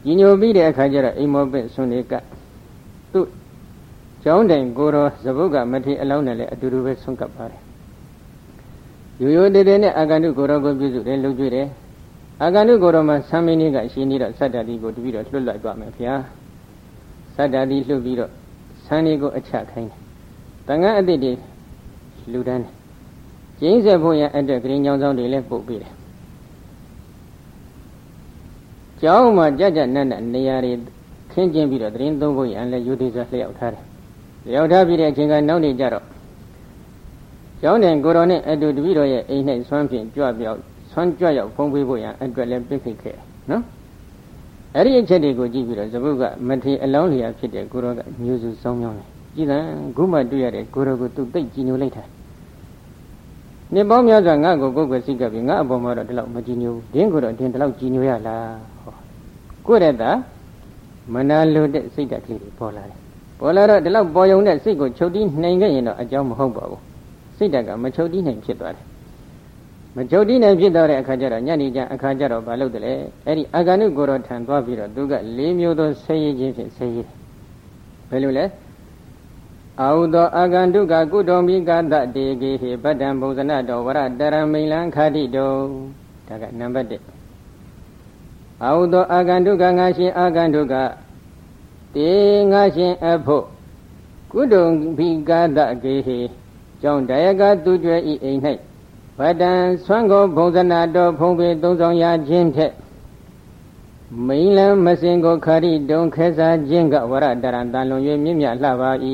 ကြီးညိုပြီးတဲ့အခါကျတော့အိမ်မောပင့်ဆွန်တွေကသူ့ကျောင်းတိုင်ကိုတော်သဘုတ်ကမထေအလောင်းနဲ့လည်းအတူတူပဲဆွန့်ကပ်ပါတယ်ရိုးရိုးတည်းတည်းနဲ့အာဂန္တုကိုတော်ကိုပြုစုတယ်လှုပ်ကြွတယ်အာဂန္တုကိုတော်မှာဆံမင်းကြီးကရှင်နေတော့စတ္တတိကိုတပည့်တော်လွတ်လိုက်ပါမယ်ဗျာစတ္တတိလှုပ်ပြီးတော့ဆံလေးကိုအချခိုင်းတယ်တန်ခါအသစ်တွေလူတန်းတယ်ကျင်းဆက်ဖို့ရန်အတွက်ဂရင်းကြောင်းဆောင်တွေလည်းပို့ပေးတယ်ကျောင်းမှာကြကြနက်နက်နေရာတွေခင်းကျင်းပြီးတော့သတင်းသုံးဖို့ရန်လည်းယူသေးစွာလျှောက်ထားတယ်လျှောက်ထားပြီးတဲ့အချိန်ကနောက်နေကြတော့ကျောင်းတိုင်ကိုတော်နဲ့အတူတပည့်တော်ရဲ့အိမ်၌ဆွမ်းဖြင့်ကြွပြောက်ဆွမ်းကြွရောက်ဖုံးပေးဖို့ရန်အတွက်လည်းပြည့်ခိတ်ခဲ့နော်အဲ့ဒီအချက်တွေကိုကြည့်ပြီးတော့ဇဘုကမထေအလောင်းလျာဖြစ်တဲ့ကိုတော်ကမျိုးစုစောင်းမြောင်းတယ်ကြည်သံခုမှတွေ့ရတဲ့ကိုတော်ကိုသူသိကြည်ညိုလိုက်တာနှစ်ပေါင်းများစွာငါ့ကိုကိုယ်ကိုစိတ်ကပ်ပြီးငါအပေါ်မှာတော့ဒီလောက်မကြည်ညိုဘူးဒင်းကိုတော့ဒင်းဒီလောက်ကြည်ညိုရလားဟောကိုယ့်ရဲ့တာမနာလိုတဲ့စိတ်ဓာတ်ကလေးတွေပေါ်လာတယ်ပေါ်လာတော့ဒီလောက်ပေါ်ယုံတဲ့စိတ်ကိုချုပ်တီးနိုင်ခဲ့ရင်တော့အကြောင်းမဟုတ်ပါဘူးစိတ်ဓာတ်ကမချုပ်တီးနိုင်ဖြစ်သွားတယ်မချုပ်တီးနိုင်ဖြစ်သွားတဲ့အခါကျတော့ညနေကျအခါကျတော့ဘာလုပ်တယ်လဲအဲ့ဒီအာဂန္တုကိုတော်ထံသွားပြီးတော့သူက၄မျိုးသောဆေးရည်ချင်းဖြင့်ဆေးရည်ဘယ်လိုလဲအာဟုသောအာဂန္တုကကုတောမိကတတေကေဟိဗတ္တံဘုဇနတောဝရတရမိလံခါတိတောဒါကနံပါတ်1အာဟုသောအာဂန္တုကငါရှင်အာဂန္တုကတေငါရှင်အဖို့ကုတုံမိကတကေဟိကြောင့်တရားကသူကျွဲဤအိမ်၌ဗတ္တံဆွမ်းကိုဘုံဇနာတော်ဖုံးပေသုံးဆောင်ရခြင်းထက်မိန်လံမစင်ကိုခရိတုံခဲစားခြင်းကဝရတရံတန်လွန်၍မြင့်မြတ်လှပါ၏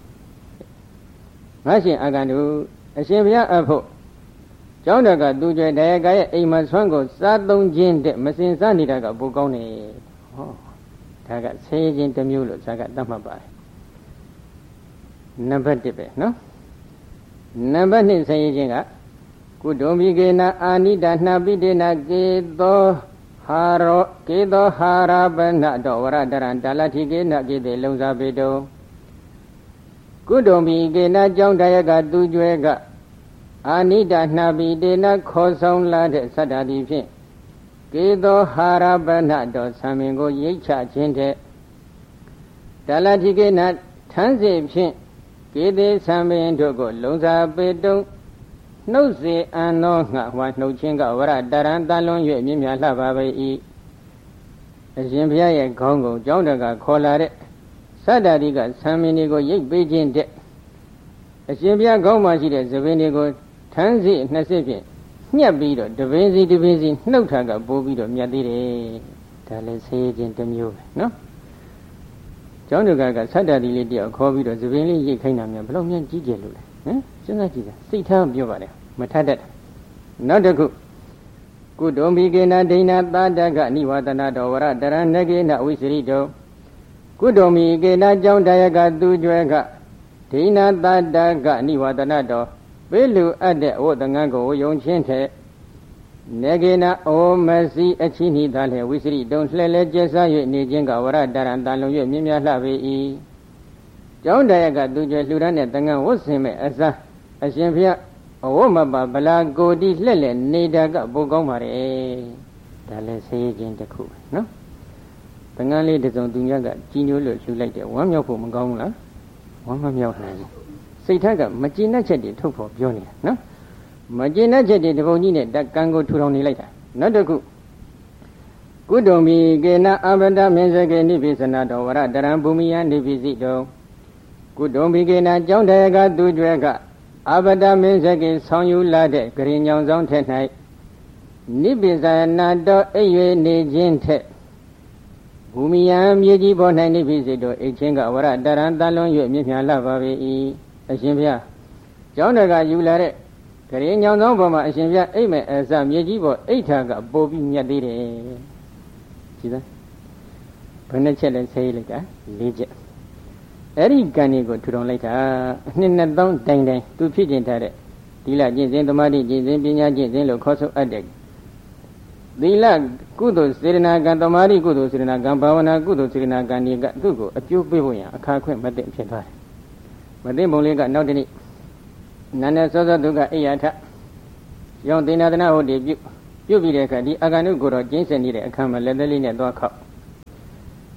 ငါရှင်အာဂန္တုအရှင်ဘုရားအဖို့ကျောင်းတော်ကသူကျွဲတရားကရဲ့အိမ်မှာဆွမ်းကိုစားသုံးခြင်းတဲ့မစင်စားနေတာကပိုကောင်းတယ်ဟောဒါကဆင်းရဲခြင်းတစ်မျိုးလို့ဇာကသတ်မှတ်ပါတယ်နံပါတ်1ပဲနော်နံပါတ်2ဆင်းရဲခြင်းကကုတုံဘိကေနအာနိဒနာပိတေနကေသောဟာရောကေသောဟာရပနတောဝရတရံတာလတိကေနကေတေလုံစားပေတုံကုတုံဘိကေနကြောင့်တရားကသူကျွဲကအာနိဒနာပိတေနခေါ်ဆောင်လာတဲ့သတ္တတိဖြင့်ကေသောဟာရပနတောသံမင်ကိုရိတ်ချခြင်းတဲ့တာလတိကေနထန်းစေဖြင့်ကေတေသံမင်တို့ကိုလုံစားပေတုံနှုတ်စေအံသောငှဝါနှုတ်ခြင်းကဝရတရံတန်လွန်၍မြင့်မြတ်လှပါပေ၏အရှင်ဘုရားရဲ့ခေါင်းကိုကျောင်းတော်ကခေါ်လာတဲ့သတ္တတိကသံမင်တွေကိုရိတ်ပေးခြင်းတဲ့အရှင်ဘုရားခေါင်းမှာရှိတဲ့သပင်တွေကိုထန်းစီ20ဖြင့်ညှက်ပြီးတော့တပင်စီနှုတ်ထကပိုးပြီးတော့မြတ်သေးတယ်ဒါလည်းဆေးခြင်းတစ်မျိုးပဲနော်ကျောင်းတော်ကသတ္တတိလေးတယောက်ခေါ်ပြီးတော့သပင်လေးရိတ်ခိုင်းတာများဘယ်လောက်များကြီးကျယ်လို့လဲဟမ်စဉ်းစားကြည့်တာစိတ်ထားပြောပါတယ်မထတတ်နောက်တစ်ခုကုတုံဘိကေနဒိဏသာတကနိဝသနာတော်ဝရတရဏကေနဝိစရိတောကုတုံဘိကေနကြောင့်တရားကသူကျွဲကဒိဏသာတကနိဝသနာတော်ပေလူအပ်တဲ့ဝတ်တငန်းကိုယုံချင်းထက်နေကေနအိုမစီအချင်းဤသားလေဝိစရိတုံလှဲလဲကျဲစား၍နေခြင်းကဝရတရံတန်လုံ၍မြင့်မြတ်လှပေ၏ကျောင်းတရားကသူကျွဲလှူဒန်းတဲ့တငန်းဝတ်ဆင်မဲ့အစားအရှင်ဘုရားအဝတ်မပါဗလာကိုတိလှက်လက်နေတာကပိုကောင်းပါတယ်ဒါလည်းဆေးခြင်းတစ်ခုပဲနော်တငန်းလေးတစ်စုံသူများကကြီးညိုလို့လှူလိုက်တယ်ဝမ်းမြောက်ဖို့မကောင်းဘူးလားဝမ်းမမြောက်နိုင်ဘူးစိတ်ထက်ကမကျေနပ်ချက်တွေထုတ်ဖို့ပြောနေတာနော်မကျေနပ်ချက်တွေတပုံကြီးနဲ့ကံကိုထူထောင်နေလိုက်တာနောက်တစ်ခုကုတုံဘိကေနအဘဒမင်းစကေနိပိစနာတော်ဝရတရံဘူမိယနိပိစိတောကုတုံဘိကေနကြောင့်တရားကသူကျွဲကအဘဒမင်းစကေဆောင်ယူလာတဲ့ဂရင်ညောင်ဆောင်ထက်၌နိပိစနာတော်အိပ်၍နေခြင်းထက်ဘူမိယမြေကြီးပေါ်၌နိပိစိတောအိတ်ချင်းကဝရတရံတန်လွန်၍မြင့်မြတ်လှပါပေ၏အရှင်ဘုရားကျောင်းတော်ကယူလာတဲ့ဂရင်ညောင်ဆောင်ပေါ်မှာအရှင်ဘုရားအိပ်မဲ့အစမြေကြီးပေါ်အိတ်ထာကပိုပြီးမြတ်သေးတယ်ကြည်သားဘယ်နှချက်လဲဆေးလိုက်တာ၄ချက်အဲ့ဒီကံတွေကိုထူထောင်လိုက်တာအနှစ်2000တိုင်သူဖြစ်ကျင်ထားတဲ့သီလကျင့်စဉ်သမာဓိကျင့်စဉ်ပညာကျင့်စဉ်လို့ခေါ်ဆိုအပ်တဲ့သီလကုသိုလ်စေတနာကံသမာဓိကုသိုလ်စေတနာကံဘာဝနာကုသိုလ်စေတနာကံတွေကသူ့ကိုအကျိုးပေးဖို့ရန်အခါခွင့်မသိဖြစ်သွားတယ်မသိပုံလေးကနောက်တနေ့နာနဲ့စောစောသူကအိယာထရောင်သေနာသနာဟုတ်တယ်ပြုပြီးတဲ့အခါဒီအာဂန္တုကိုတော့ကျင်းစင်နေတဲ့အခါမှာလက်သက်လေးနဲ့သွားခောက်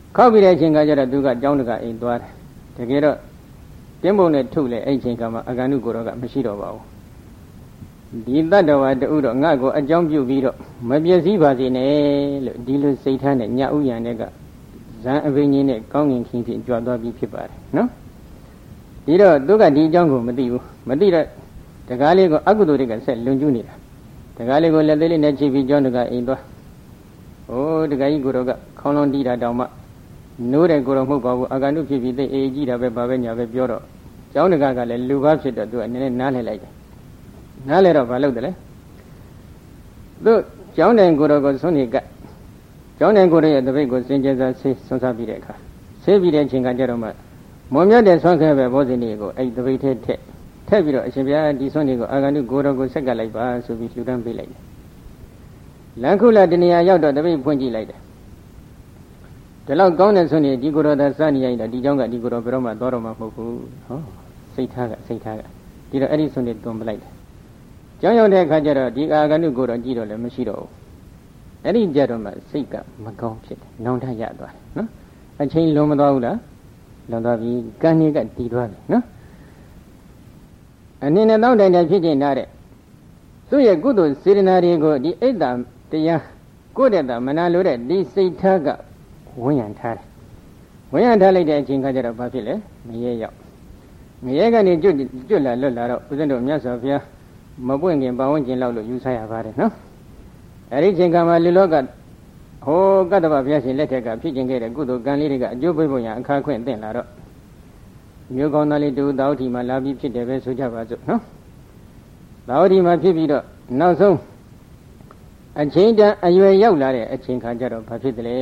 ခောက်ပြီးတဲ့အချိန်ကကျတော့သူကကြောင်းတကအိမ်သွားတယ်တကယ်တော့ပြင်းပုံနဲ့ထုတ်လေအဲ့ချိန်ကမှအာဂန္တုကိုယ်တော်ကမရှိတော့ပါဘူးဒီတတ္တဝါတူတော့ငါ့ကိုအကြောင်းပြုပြီးတော့မပြည့်စည်ပါစေနဲ့လို့ဒီလိုစိတ်ထားနဲ့ညဥ်ရံတဲ့ကဇံအဘိညာဉ်နဲ့ကောင်းငင်ခင်းဖြင့်ကြွသွားပြီးဖြစ်ပါတယ်နော်ဒီတော့သူကဒီအကြောင်းကိုမသိဘူးမသိတော့တကားလေးကိုအကုသိုလ်တွေကဆက်လွန်ကျူးနေတာတကားလေးကိုလက်သေးလေးနဲ့ချိပြီးကြောင်းတကအိမ်သွားဟိုတကားကြီးကိုတော့ကခေါင်းလုံးတီးတာတောင်မှနိုးတဲ့ကိုတော့မဟုတ်ပါဘူးအာဂန္တုဖြစ်ပြီးသိအေးကြည့်တာပဲဘာပဲညာပဲပြောတော့ကျောင်းတကားကလည်းလူကားဖြစ်တော့သူကနည်းနည်းနားလှည့်လိုက်တယ်နားလဲတော့မလုပ်တယ်လေသူကျောင်းတိုင်ကိုတော့ကိုဆွနေကကျောင်းတိုင်ကိုရဲ့တပိတ်ကိုစင်ကြယ်စွာဆေးဆွန်းစားပြီးတဲ့အခါဆေးပြီးတဲ့အချိန်ကကြတော့မှမွန်မြတ်တဲ့ဆွမ်းခဲပဲဘောဇင်တွေကိုအဲ့တပိတ်ထက်ပြီးတော့အရှင်ဘုရားဒီဆွနေကိုအာဂန္တုကိုတော့ကိုဆက်ကလိုက်ပါဆိုပြီးလှူဒန်းပေးလိုက်တယ်လန်ခုလာတနေရာရောက်တော့တပိတ်ဖွင့်ကြည့်လိုက်တယ်ဒီလောက်ကောင်းတဲ့ဆွနေဒီကိုတော့သာစနေရရင်တော့ဒီကျောင်းကဒီကိုတော့ဘယ်တော့မှသွားတော့မှမဟုတ်ဘူးဟောစိတ်ထားကဒီတော့အဲ့ဒီဆွနေတွန်းပလိုက်တယ်ကျောင်းရောက်တဲ့အခါကျတော့ဒီအာဂန္တုကိုတော့ကြည့်တော့လည်းမရှိတော့ဘူးအဲ့ဒီကြတော့မှစိတ်ကမကောင်းဖြစ်တယ်နောင်တရသွားတယ်နော်အချိန်လွန်မသွားဘူးလားလွန်သွားပြီကံကြီးကတည်သွားပြီနော်အနည်းနဲ့တောင်းတိုင်တိုင်ဖြစ်နေတာတဲ့သူ့ရဲ့ကုသိုလ်စေတနာတွေကိုဒီအိတ်တတရားကိုယ့်တဲ့တာမနာလို့တဲ့ဒီစိတ်ထားကဝန်းရံထားတယ်ဝန်းရံထားလိုက်တဲ့အချိန်ခါကျတော့ဘာဖြစ်လဲငရဲရောက်ငရဲကနေကျွတ်လာလွတ်လာတော့ဦးဇင်းတို့မြတ်စွာဘုရားမပွင့်ခင်ပဝန်းကျင်လောက်လို့ယူဆရပါတယ်နော်အဲဒီချိန်ကမှလူလောကဟိုကတ္တဗဘုရားရှင်လက်ထက်ကဖြစ်ကျင်ခဲ့တဲ့ကုသိုလ်ကံလေးတွေကအကျိုးပေးဖို့ရန်အခါခွင့်သင့်လာတော့မျိုးကောင်းသားလေးတူတောက်ထီမှာလာပြီးဖြစ်တယ်ပဲဆိုကြပါစို့နော်တောက်ထီမှာဖြစ်ပြီးတော့နောက်ဆုံးအချိန်တန်အရွယ်ရောက်လာတဲ့အချိန်ခါကျတော့ဘာဖြစ်တယ်လဲ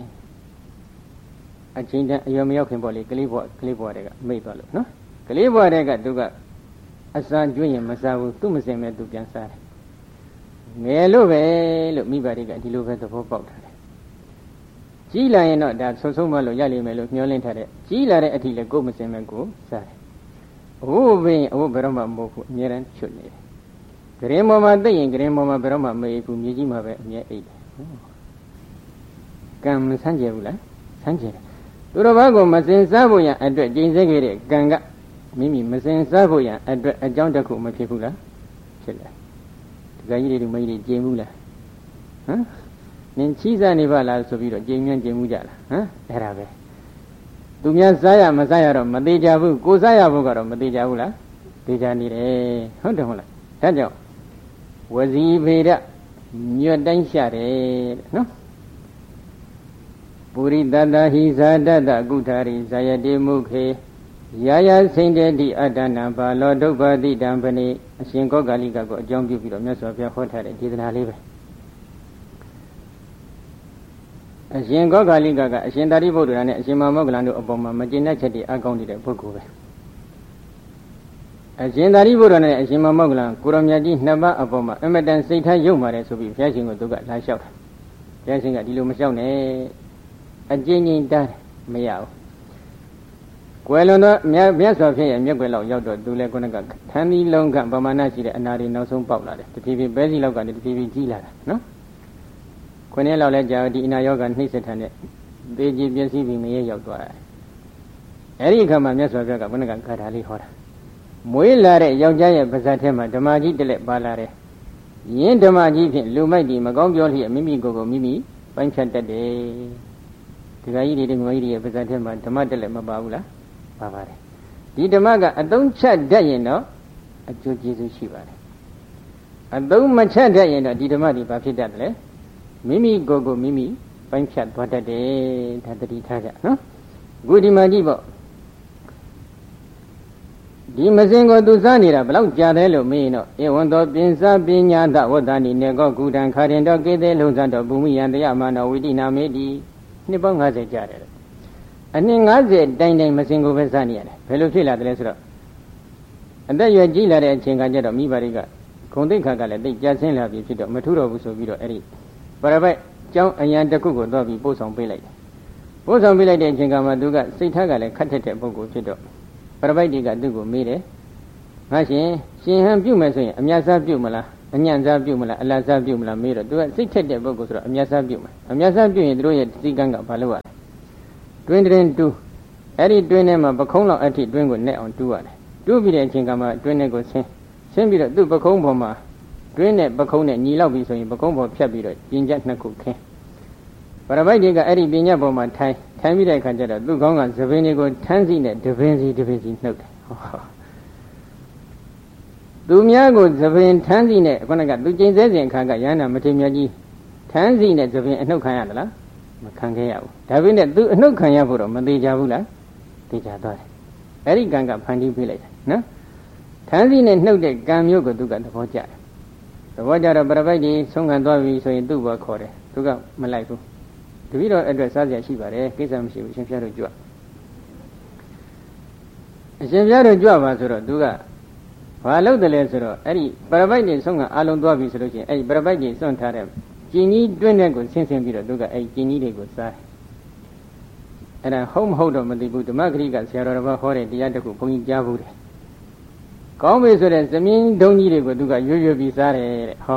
အချိန်တန်အရွယ်မရောက်ခင်ပေါ့လေကလေးဘွားတွေကမိတ်သွားလို့နော်ကလေးဘွားတွေကသူကအစာကျွင်းရင်မစားဘူးသူ့မစင်မဲ့သူပြန်စားတယ်ငယ်လို့ပဲလို့မိဘတွေကဒီလိုပဲသဘောပေါက်ထားတယ်ကြီးလာရင်တော့ဒါဆုံးမလို့ရလိမ့်မယ်လို့မျှော်လင့်ထားတယ်ကြီးလာတဲ့အထိလည်းကိုယ်မစင်မဲ့ကိုစားတယ်အဝတ်ဘယ်တော့မှမဟုတ်ဘူးအမြဲတမ်းချွတ်နေတယ်ဂရင်ပေါ်မှာသိရင်ဂရင်ပေါ်မှာဘယ်တော့မှမအေးဘူးမြေကြီးမှာပဲအမြဲအိတ်တယ်ကံမဆန်းကျယ်ဘူးလားဆန်းကျယ်တယ်သူတော်ဘာကိုမစင်စားဖို့ရန်အတွက်ကျင့်စေခဲ့တဲ့ကံကမိမိမစင်စားဖို့ရန်အတွက်အကြောင်းတစ်ခုမဖြစ်ဘူးလားဖြစ်တယ်ဒီကကြီးတွေမကြီးတွေကျင့်ဘူးလားဟမ်နင်ချီးစားနေပါလားဆိုပြီးတော့ကျင့်မြန်းကျင့်မှုကြလားဟမ်အဲ့ဒါပဲသူများစားရမစားရတော့မသေးကြဘူးကိုစားရဖို့ကတော့မသေးကြဘူးလားသေးကြနေတယ်ဟုတ်တယ်မဟုတ်လားဒါကြောင့်ဝစီဖေရညွတ်တိုင်းရှာတယ်နော်ပုရိသတ္တဟိဇာတတကုထာရိဇာယတိမုခေယာယစိန်တေတိအတ္တနာဘာလောဒုဗ္ဗတိတံပနိအရှင်ကောဂါလိကကိုအကြောင်းပြုပြီးတော့မြတ်စွာဘုရားဟောထားတဲ့ဒေသနာလေးပဲအရှင်ကောဂါလိကကအရှင်သာရိပုတ္တရာနဲ့အရှင်မောဂလန်တို့အပေါ်မှာမကျေနပ်ချက်တွေအကောင်းနေတဲ့ပုဂ္ဂိုလ်ပဲအရှင်သာရိပုတ္တရာနဲ့အရှင်မောဂလန်ကိုရောင်မြတ်ကြီးနှစ်ပါးအပေါ်မှာအမတန်စိတ်ထားယုံပါတယ်ဆိုပြီးဘုရားရှင်ကသူကလာလျှောက်တာဘုရားရှင်ကဒီလိုမလျှောက်နဲ့အကျဉ်းချင်းတားမရဘူးကွယ်လွန်တော့မြတ်စွာဘုရားရဲ့မျက်ွယ်လောက်ရောက်တော့သူလည်းခုနကထမ်းပြီးလုံးကပမာဏရှိတဲ့အနာတွေနောက်ဆုံးပေါက်လာတယ်တဖြည်းဖြည်းပဲစီလောက်ကနေတဖြည်းဖြည်းကြီးလာတာနော်ခုနှစ်လောက်လဲကြာဒီအနာယောဂနှိမ့်ဆက်ထန်တဲ့သေကြီးပြည့်စည်ပြီးမရေရောက်သွားတယ်အဲ့ဒီအခါမှာမြတ်စွာဘုရားကခုနကဂါထာလေးဟောတာမွေးလာတဲ့ယောက်ျားရဲ့ပါဇက်ထဲမှာဓမ္မကြီးတစ်လက်ပါလာတယ်ယင်းဓမ္မကြီးဖြင့်လူမိုက်ဒီမကောင်းပြောလျက်မိမိကိုယ်ကိုမိမိပိုင်းဖြတ်တတ်တယ်ဒီကကြီးတွေငွေကြီးရဲ့ပါဇက်ထဲမှာဓမ္မတစ်လက်မပါဘူးလားပါပါတယ်ဒီဓမ္မကအသုံးချတတ်ရင်တော့အကျိုးကျေးဇူးရှိပါတယ်အသုံးမချတတ်ရင်တော့ဒီဓမ္မတွေဘာဖြစ်တတ်တယ်လဲမိမိကိုယ်ကိုမိမိပိုင်းဖြတ်သွားတတ်တယ်ဒါတတိထားကြနော်အခုဒီမှာကြည့်ပေါ့ဒီမစင်ကိုသူစားနေတာဘလောက်ကြာတယ်လို့မေးရင်တော့ဧဝံသောပင်စားပညာတဝတ္တနိနေကောကုတံခါရင်တော့ကေသေးလုံးစားတော့ဘူမိယံတရားမနောဝိတိနာမေတိနှစ်ပေါင်း90ကြာတယ်အနှစ်90တိုင်တိုင်မစင်ကိုပဲစားနေရတယ်ဘယ်လိုဖြစ်လာတယ်လဲဆိုတော့အသက်ရွယ်ကြီးလာတဲ့အချိန်ကကျတော့မိဘတွေကဂုံတိတ်ခါကလည်းတိတ်ကြဆင်းလာပြီဖြစ်တော့မထူတော့ဘူးဆိုပြီးတော့အဲ့ဒီပရပိုက်ကျောင်းအရန်တစ်ခုကိုတော့ပြီးပို့ဆောင်ပေးလိုက်တယ်ပို့ဆောင်ပေးလိုက်တဲ့အချိန်ကမှသူကစိတ်ထားကလည်းခတ်ထက်တဲ့ပုဂ္ဂိုလ်ဖြစ်တော့ပရပိုက်တွေကသူ့ကိုမေးတယ်ငါရှင်ဟန်ပြုမယ်ဆိုရင်အမြတ်စားပြုမလားအညံ့စားပြုမလားအလတ်စားပြုမလားမေးတော့သူကစိတ်ထက်တဲ့ပုဂ္ဂိုလ်ဆိုတော့အမြတ်စားပြုမယ်အမြတ်စားပြုရင်သူတို့ရဲ့စီကံကဘာလို့ရလဲတွင်းတွင်းတူးအဲ့ဒီတွင်းထဲမှာပခုံးလောက်အထိတွင်းကိုနဲ့အောင်တူးရတယ်တူးပြီးတဲ့အချိန်ကမှတွင်းထဲကိုဆင်းပြီးတော့သူ့ပခုံးပေါ်မှာတွင်းနဲ့ပခုံးနဲ့ညီလောက်ပြီးဆိုရင်ပခုံးပေါ်ဖြတ်ပြီးတော့ပြင်းချက်နှစ်ခုခင်းပရပိုက်တွေကအဲ့ဒီပြင်းချက်ပေါ်မှာထိုင်ပြီးတဲ့အခါကျတော့သူ့ခေါင်းကသပင်းတွေကိုထမ်းစီနဲ့တပင်းစီနှုတ်တယ်သူများကိုသပင်ထမ်းစီနဲ့ခုနကသူကျိန်ဆဲစဉ်အခါကရဟန္တာမထေရမြတ်ကြီးထမ်းစီနဲ့သပင်အနှုတ်ခံရသလားမခံခဲ့ရဘူးဒါပေမဲ့သူအနှုတ်ခံရဖို့တော့မသေးကြဘူးလားသေချာသွားတယ်အဲ့ဒီကံကဖန်တီးပေးလိုက်တယ်နော်ထမ်းစီနဲ့နှုတ်တဲ့ကံမျိုးကိုသူကသဘောကျတယ်သဘောကျတော့ပရပိုက်ကြီးဆုံးခံသွားပြီဆိုရင်သူ့ဘောခေါ်တယ်သူကမလိုက်ဘူးတပည့်တော်အတွက်စားစရာရှိပါတယ်ကိစ္စမရှိဘူးအရှင်ဘုရားတို့ကြွအရှင်ဘုရားတို့ကြွပါဆိုတော့သူကဘာလို့တလဲဆိုတော့အဲ့ဒီပရပိုက်ကြီးဆုံးခံအလုံးသွားပြီဆိုလို့ရှိရင်အဲ့ဒီပရပိုက်ကြီးစွန့်ထားတဲ့ကျင်ကြီးတွင်းတဲ့ကိုဆင်းပြီးတော့သူကအဲ့ဒီကျင်ကြီးတွေကိုစားတယ်အဲ့ဒါဟုတ်မဟုတ်တော့မသိဘူးဓမ္မဂရိကဆရာတော်တစ်ပါးဟောတဲ့တရားတစ်ခုဘုန်းကြီးကြားဘူးတယ်ကောင်းပြီဆိုတဲ့သမင်းဒုံကြီးတွေကိုသူကရွရွပြီးစားတယ်တဲ့ဟော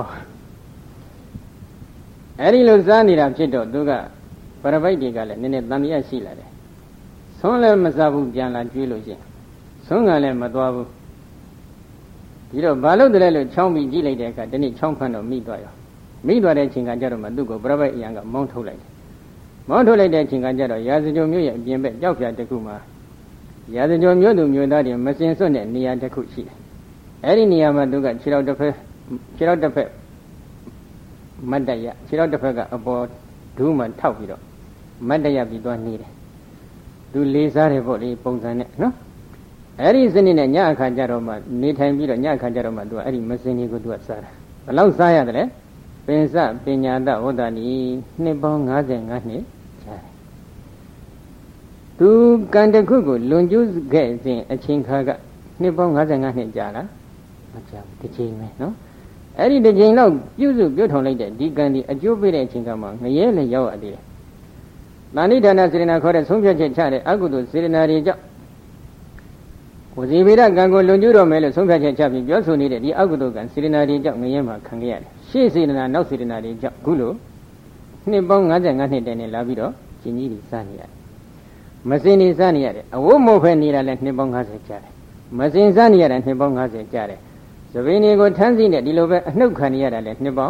အဲ့ဒီလိုစားနေတာဖြစ်တော့သူကပရပိုက်တွေကလည်းနည်းနည်းတန်မြတ်ရှိလာတယ်ဆွမ်းလည်းမစားဘူးပြန်လာကျွေးလို့ရှိရင်ဆွမ်းကလည်းမသွားဘူးဒီတော့ဘာလို့တလဲလို့ချောင်းပြီးကြည့်လိုက်တဲ့အခါဒီနေ့ချောင်းဖန်တော့မိသွားရောမိသွားတဲ့အချိန်ကကြတော့မှသူ့ကိုပရပိုက်အရံကမောင်းထုတ်လိုက်တယ်မောင်းထုတ်လိုက်တဲ့အချိန်ကကြတော့ရာဇဂိုမြို့ရဲ့အပြင်ဘက်ကြောက်ဖြာတစ်ခုမှာရာဇဂိုမြို့သူမြို့သားတွေမစင်စွန့်တဲ့နေရာတစ်ခုရှိတယ်အဲ့ဒီနေရာမှာသူကခြေထောက်တစ်ဖက်မတ်တရခြေထောက်တစ်ဖက်ကအပေါ်ဒူးမှထောက်ပြီးတော့မတ်တရပြီးသွားနေတယ်သူလေးစားတယ်ပေါ့လေပုံစံနဲ့နော်အဲ့ဒီစနစ်နဲ့ညအခါကျတော့မှနေထိုင်ပြီးတော့ညအခါကျတော့မှသူကအဲ့ဒီမစင်ကြီးကိုသူကစားတာဘယ်လောက်စားရတယ်လဲပင်စပညာတဝတ္တနီနှစ်ပေါင်း55နှစ်ကြာတယ်သူကံတစ်ခုကိုလွန်ကျူးခဲ့စဉ်အချိန်ခါကနှစ်ပေါင်း55နှစ်ကြာလားမကြာဘူးတစ်ချိန်ပဲနော်အဲ့ဒီတစ်ချိန်လောက်ပြုစုပြုထောင်လိုက်တဲ့ဒီကံဒီအကျိုးပေးတဲ့အချိန်ကမှငရဲလည်းရောက်ရသေးတယ်။တဏိဌာနစေရနာခေါ်တဲ့ဆုံးဖြတ်ချက်ချတဲ့အကုသိုလ်စေရနာတွေကြောင့်ဝစီဗေဒကံကိုလွန်ကျူးတော်မယ်လို့ဆုံးဖြတ်ချက်ချပြီးပြောဆိုနေတဲ့ဒီအကုသိုလ်ကံစေရနာတွေကြောင့်ငရဲမှာခံခဲ့ရတယ်။ရှေ့စေရနာနောက်စေရနာတွေကြောင့်ခုလိုနှစ်ပေါင်း55နှစ်တည်းနဲ့လာပြီးတော့ရှင်ကြီးတွေစနေရတယ်။မစင်နေစနေရတယ်။အဝတ်မဟုတ်ဖဲနေတာလည်းနှစ်ပေါင်း50ကြာတယ်။မစင်စနေရတာနှစ်ပေါင်း50ကြာတယ်။သဘင်တွေကိုထမ်းစီနဲ့ဒီလိုပဲအနှုတ်ခံရတာလည်းနှစ်ပေါင်း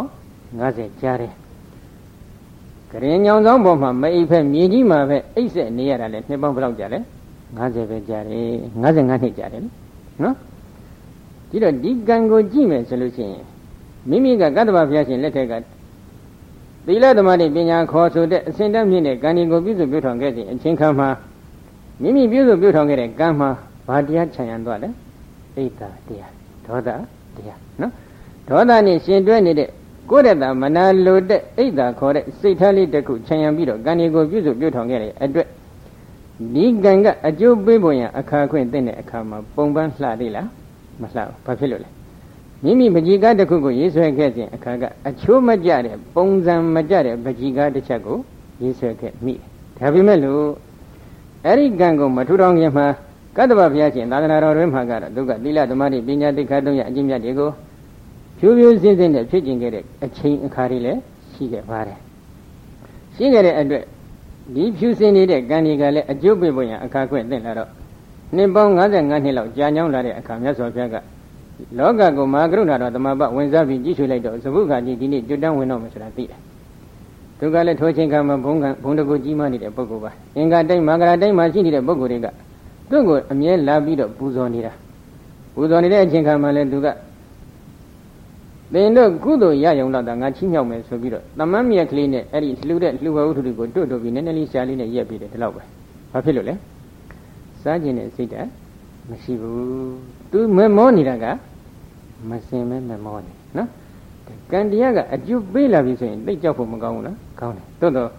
50ကြာတယ်။ကရင်ညောင်ဆောင်ပေါ်မှာမအိပ်ဖက်မြေကြီးမှာပဲအိပ်ဆက်နေရတာလည်းနှစ်ပေါင်းဘယ်လောက်ကြာလဲ50ပဲကြာတယ်55နှစ်ကြာတယ်နော်ဒီတော့ဒီကံကိုကြည့်မယ်ဆိုလို့ရှိရင်မိမိကကတ္တဗဘုရားရှင်လက်ထက်ကသီလသမာဓိပညာခေါ်ဆိုတဲ့အစဉ်တည်းမြင့်တဲ့ကံဒီကိုပြုစုပြုထောင်ခဲ့တဲ့အချိန်ခါမှာမိမိပြုစုပြုထောင်ခဲ့တဲ့ကံမှာဘာတရားခြံရံသွားလဲဣဒ္ဓတရားဒေါသတရားနော်ဒေါသနဲ့ရှင်တွဲနေတဲ့ကိုယ်ရတမနာလိုတဲ့ဣဒ္ဓခေါ်တဲ့စိတ်ထားလေးတစ်ခုခြံရံပြီးတော့ကံဒီကိုပြုစုပြုထောင်ခဲ့တဲ့အတွက်ဒီကံကအကျိုးပေးဖို့ရန်အခါခွင့်တဲ့အခါမှာပုံပန်းလှသေးလားမလှဘူးဘာဖြစ်လို့လဲမိမိပကြီကားတစ်ခုကိုရေးဆွဲခဲ့ခြင်းအခါကအချိုးမကျတဲ့ပုံစံမကျတဲ့ပကြီကားတစ်ချက်ကိုရေးဆွဲခဲ့မိတယ်ဒါပေမဲ့လို့အဲ့ဒီကံကိုမထူထောင်ခင်မှာကတ္တဗဘုရားရှင်သာသနာတော်တွင်မှာကတော့သူကသီလသမာဓိပညာသိက္ခာ၃ရပ်အကျင့်မြတ်တွေကိုဖြူဖြူစင်းစင်းနဲ့ဖြစ်ကျင်ခဲ့တဲ့အချိန်အခါတွေလည်းရှိခဲ့ပါတယ်ရှိခဲ့တဲ့အတွက်ဒီဖြူစင်နေတဲ့ကံတွေကလည်းအကျိုးပေးဖို့ရန်အခါခွင့်သင့်လာတော့နှစ်ပေါင်း55နှစ်လောက်ကြာညောင်းလာတဲ့အခါမြတ်စွာဘုရားကလောကကိုမဟာကရုဏာတော်သမဘဝင်စားပြီးကြည့်ချွေလိုက်တော့သဘုခါကြီးဒီနေ့ကျွတ်တန်းဝင်တော့မယ်ဆိုတာသိတယ်သူကလည်းထိုချိန်ခါမှာဘုံတကူကြီးမားနေတဲ့ပုဂ္ဂိုလ်ပါအင်္ဂါတိုင်းမင်္ဂလာတိုင်းမှာရှိနေတဲ့ပုဂ္ဂိုလ်တွေကသူ့ကိုအမြဲလာပြီးတော့ပူဇော်နေတာပူဇော်နေတဲ့အချိန်ခါမှာလည်းသူကသင်တို့ကုသိုလ်ရယုံတော့တာငါချီးမြှောက်မယ်ဆိုပြီးတော့တမန်မြက်ကလေးနဲ့အဲ့ဒီလှူတဲ့လှူဝဲဥထုတွေကိုတွတ်ပြီးနည်းနည်းလေးရှားလေးနဲ့ရက်ပြီးတယ်ဒီလောက်ပဲဘာဖြစ်လို့လဲစားခြင်းနဲ့စိတ်ဓာတ်မရှိဘူးသူမမောနေတာကမစင်မဲမမောနေနော်ကံတရားကအကျိုးပေးလာပြီဆိုရင်သိကြောက်ဖို့မကောင်းဘူးလားကောင်းတယ်သို့တော့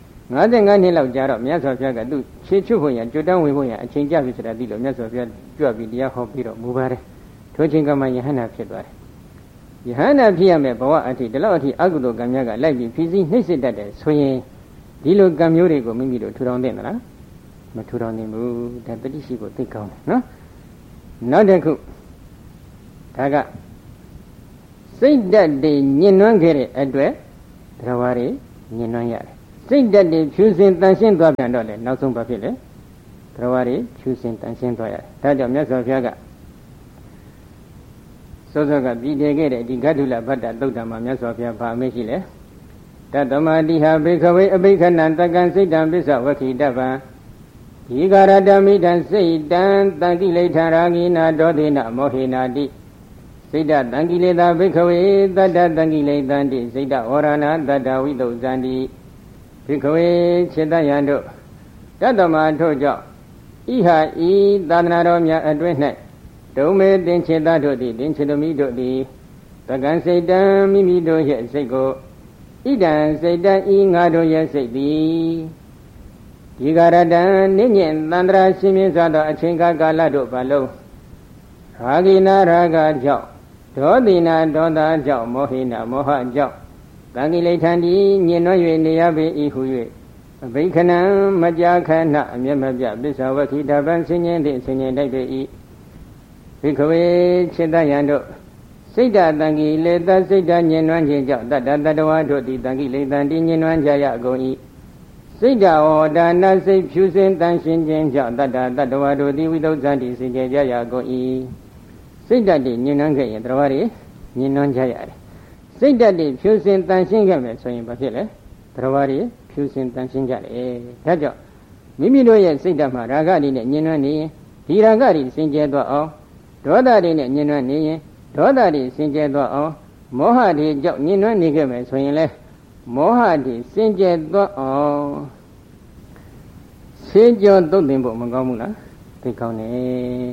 55နှစ်လောက်ကြာတော့မြတ်စွာဘုရားကသူ့ခြေချွတ်ဖို့ရန်ကျွတ်တန်းဝင်ဖို့ရန်အချိန်ကြပြီဆိုတာသိလို့မြတ်စွာဘုရားကြွပြီးတရားဟောပြီးတော့မူပါတယ်ထိုချိန်ကမှယဟန္တာဖြစ်သွားတယ်ယဟန္တာဖြစ်ရမယ်ဘဝအထိဒီလောက်အထိအကုသိုလ်ကံများကလိုက်ပြီးဖြည့်ဆည်းနှိမ့်စစ်တတ်တယ်ဆိုရင်ဒီလိုကံမျိုးတွေကိုမိမိတို့ထူထောင်သင့်သလားမထူထောင်သင့်ဘူးဒါတတိရှိကိုသိကောင်းတယ်နော်နောက်တစ်ခုဒါကစိတ်ဓာတ်တွေညှဉ်းနှွမ်းခဲ့တဲ့အတွက်တရားဝါတွေညှဉ်းနှွမ်းရတယ်စိတ်ဓာတ်တွေဖြူစင်တန်ရှင်းသွားပြန်တော့လေနောက်ဆုံးဘာဖြစ်လဲတရားဝါတွေဖြူစင်တန်ရှင်းသွားရတယ်ဒါကြောင့်မြတ်စွာဘုရားကစောစောကပြည်တည်ခဲ့တဲ့ဒီဂတ္ထုလဗတ္တသုတ်တံမှာမြတ်စွာဘုရားဗာမေးရှိလဲတတ္တမတိဟဘေခဝေအဘိခဏံတက္ကံစိတ်တံပစ္စဝခိတပံဒီကာရတမိတံစိတ်တံတံကိလေထာရာဂိနာဒေါသေနမောဟေနာတိစိတ်တတံကိလေသာဘိခဝေတတ္တတံကိလေသန္တိစိတ်တဝရဏတတ္တဝိတုဇန္တိဘိခဝေခြေတယံတို့တတ္တမထို့ကြောင့်ဤဟာဤသာသနာတော်များအတွင်း၌ဒုံမေတင်ခြေသားတို့သည်တင်ခြေသမီးတို့သည်တက္ကံစိတ်တံမိမိတို့ရဲ့စိတ်ကိုဣဒံစိတ်တံဤငါတို့ရဲ့စိတ်သည်ဒီကာရတံနိညင်သန္တရာရှင်မြင့်စွာသောအချိန်ကာလတို့ဘာလုံးရာဂိနာရာဂကြောင့်ဒေါသိနာဒေါသကြောင့်မောဟိနာမောဟကြောင့်တံကိလေထံဒီညင်နှွ၍နေရပေ၏ဟု၍အဘိခဏံမကြာခဏအမျက်မပြပစ္စဝခိတပံဆင်းရဲသည့်ဆင်းရဲတိုက်ပေ၏ဘိခဝေခြေတယံတို့စိတ်တတံကိလေသစိတ်တညင်နှွမ်းခြင်းကြောင့်တတ္တတတဝါတို့သည်တံကိလေသံဒီညင်နှွမ်းကြရကုန်၏စိတ်တဝေါဒါနစိတ်ဖြူစင်တန်ရှင်းခြင်းကြောင့်တတ္တတတဝါတို့သည်ဝိသုဇ္ဇံတိစင်ကြယ်ကြရကုန်၏စိတ်တတ်တွေညင်နှွမ်းခဲ့ရင်တရားတွေညင်နှွမ်းကြရတယ်စိတ်တတ်တွေဖြူစင်တန်ရှင်းခဲ့မယ်ဆိုရင်ဘာဖြစ်လဲတရားတွေဖြူစင်တန်ရှင်းကြတယ်ဒါကြောင့်မိမိတို့ရဲ့စိတ်ဓာတ်မှာရာဂတွေနဲ့ညင်နှွမ်းနေရင်ဒီရာဂတွေစင်ကြယ်သွားအောင်ဒေါသတွေနဲ့ညင်နှွမ်းနေရင်ဒေါသတွေစင်ကြယ်သွားအောင်မောဟတွေကြောင့်ညင်နှွမ်းနေခဲ့မယ်ဆိုရင်လေမောဟတွေစင်ကြယ်သွားအောင်ဆေးကြောသုတ်တင်ဖို့မကောင်းဘူးလားသိကောင်းတယ်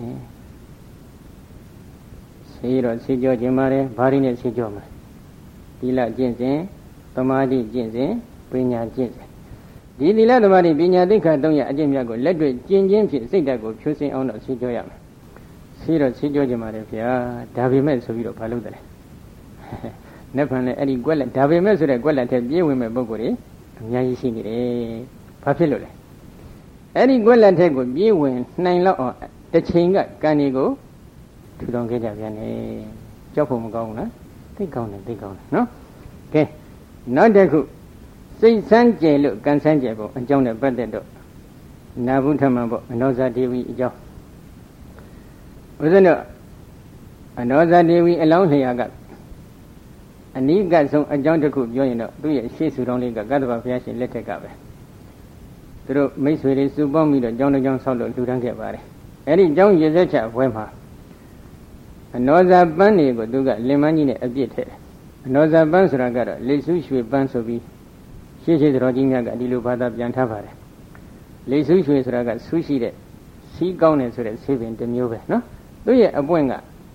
ဆေးတော့ဆေးကြောခြင်းပါတယ်ဘာရင်းနဲ့ဆေးကြောမှာသီလကျင့်စဉ်သမာဓိကျင့်စဉ်ပညာကျင့်စဉ်ဒီသီလသမာဓိပညာသိက္ခာ၃ရပ်အကျင့်မြတ်ကိုလက်တွေ့ကျင့်ခြင်းဖြင့်စိတ်ဓာတ်ကိုဖြိုးစင်အောင်တော့ဆေးကြောရမယ်ဆေးတော့ဆေးကြောခြင်းပါတယ်ဗျာဒါပေမဲ့ဆိုပြီးတော့ဘာလုပ်တယ်လဲနှစ်ဖန်လည်းအဲ့ဒီကွက်လက်ဒါပေမဲ့ဆိုတဲ့ကွက်လက်ထဲပြေးဝင်မဲ့ပုံကိုယ်တွေအများကြီးရှိနေတယ်ဘာဖြစ်လို့လဲအဲ့ဒီကွက်လက်ထဲကိုပြေးဝင်နိုင်လောက်အောင်တစ်ချိန်ကကံတွေကိုထူထောင်ခဲ့ကြပြန်တယ်ကြောက်ဖို့မကောင်းဘူးလားသိကောင်းတယ်သိကောင်းတယ်နော်ကဲနောက်တစ်ခုစိတ်ဆန်းကျယ်လို့ကံဆန်းကျယ်ဖို့အကြောင်းနဲ့ပတ်သက်တော့နာဘုထမပေါ့အနောဇာဒေဝီအကြောင်းဦးဇင်းတို့အနောဇာဒေဝီအလောင်းလျာကအနိကဆုံးအကြောင်းတစ်ခုပြောရင်တော့သူ့ရဲ့ရှေ့ဆူတော်လေးကကတ္တဗဘုရားရှင်လက်ထက်ကပဲသူတို့မိတ်ဆွေတွေစုပေါင်းပြီးတော့ကျောင်းတစ်ကျောင်းဆောက်လို့လှူဒန်းခဲ့ပါတယ်အဲ့ဒီကျောင်းရေစက်ချဘွဲမှာအနောဇာပန်းတွေကိုသူကလင်မန်းကြီးနဲ့အပြစ်ထည့်တယ်အနောဇာပန်းဆိုတာကတော့လေစုရွှေပန်းဆိုပြီးရှေ့တော်ကြီးများကဒီလိုဘာသာပြန်ထားပါတယ်လေစုရွှေဆိုတာကဆူးရှိတဲ့စီးကောင်းတယ်ဆိုတဲ့ဆေးပင်တစ်မျိုးပဲနော်သူ့ရဲ့အပွင့်က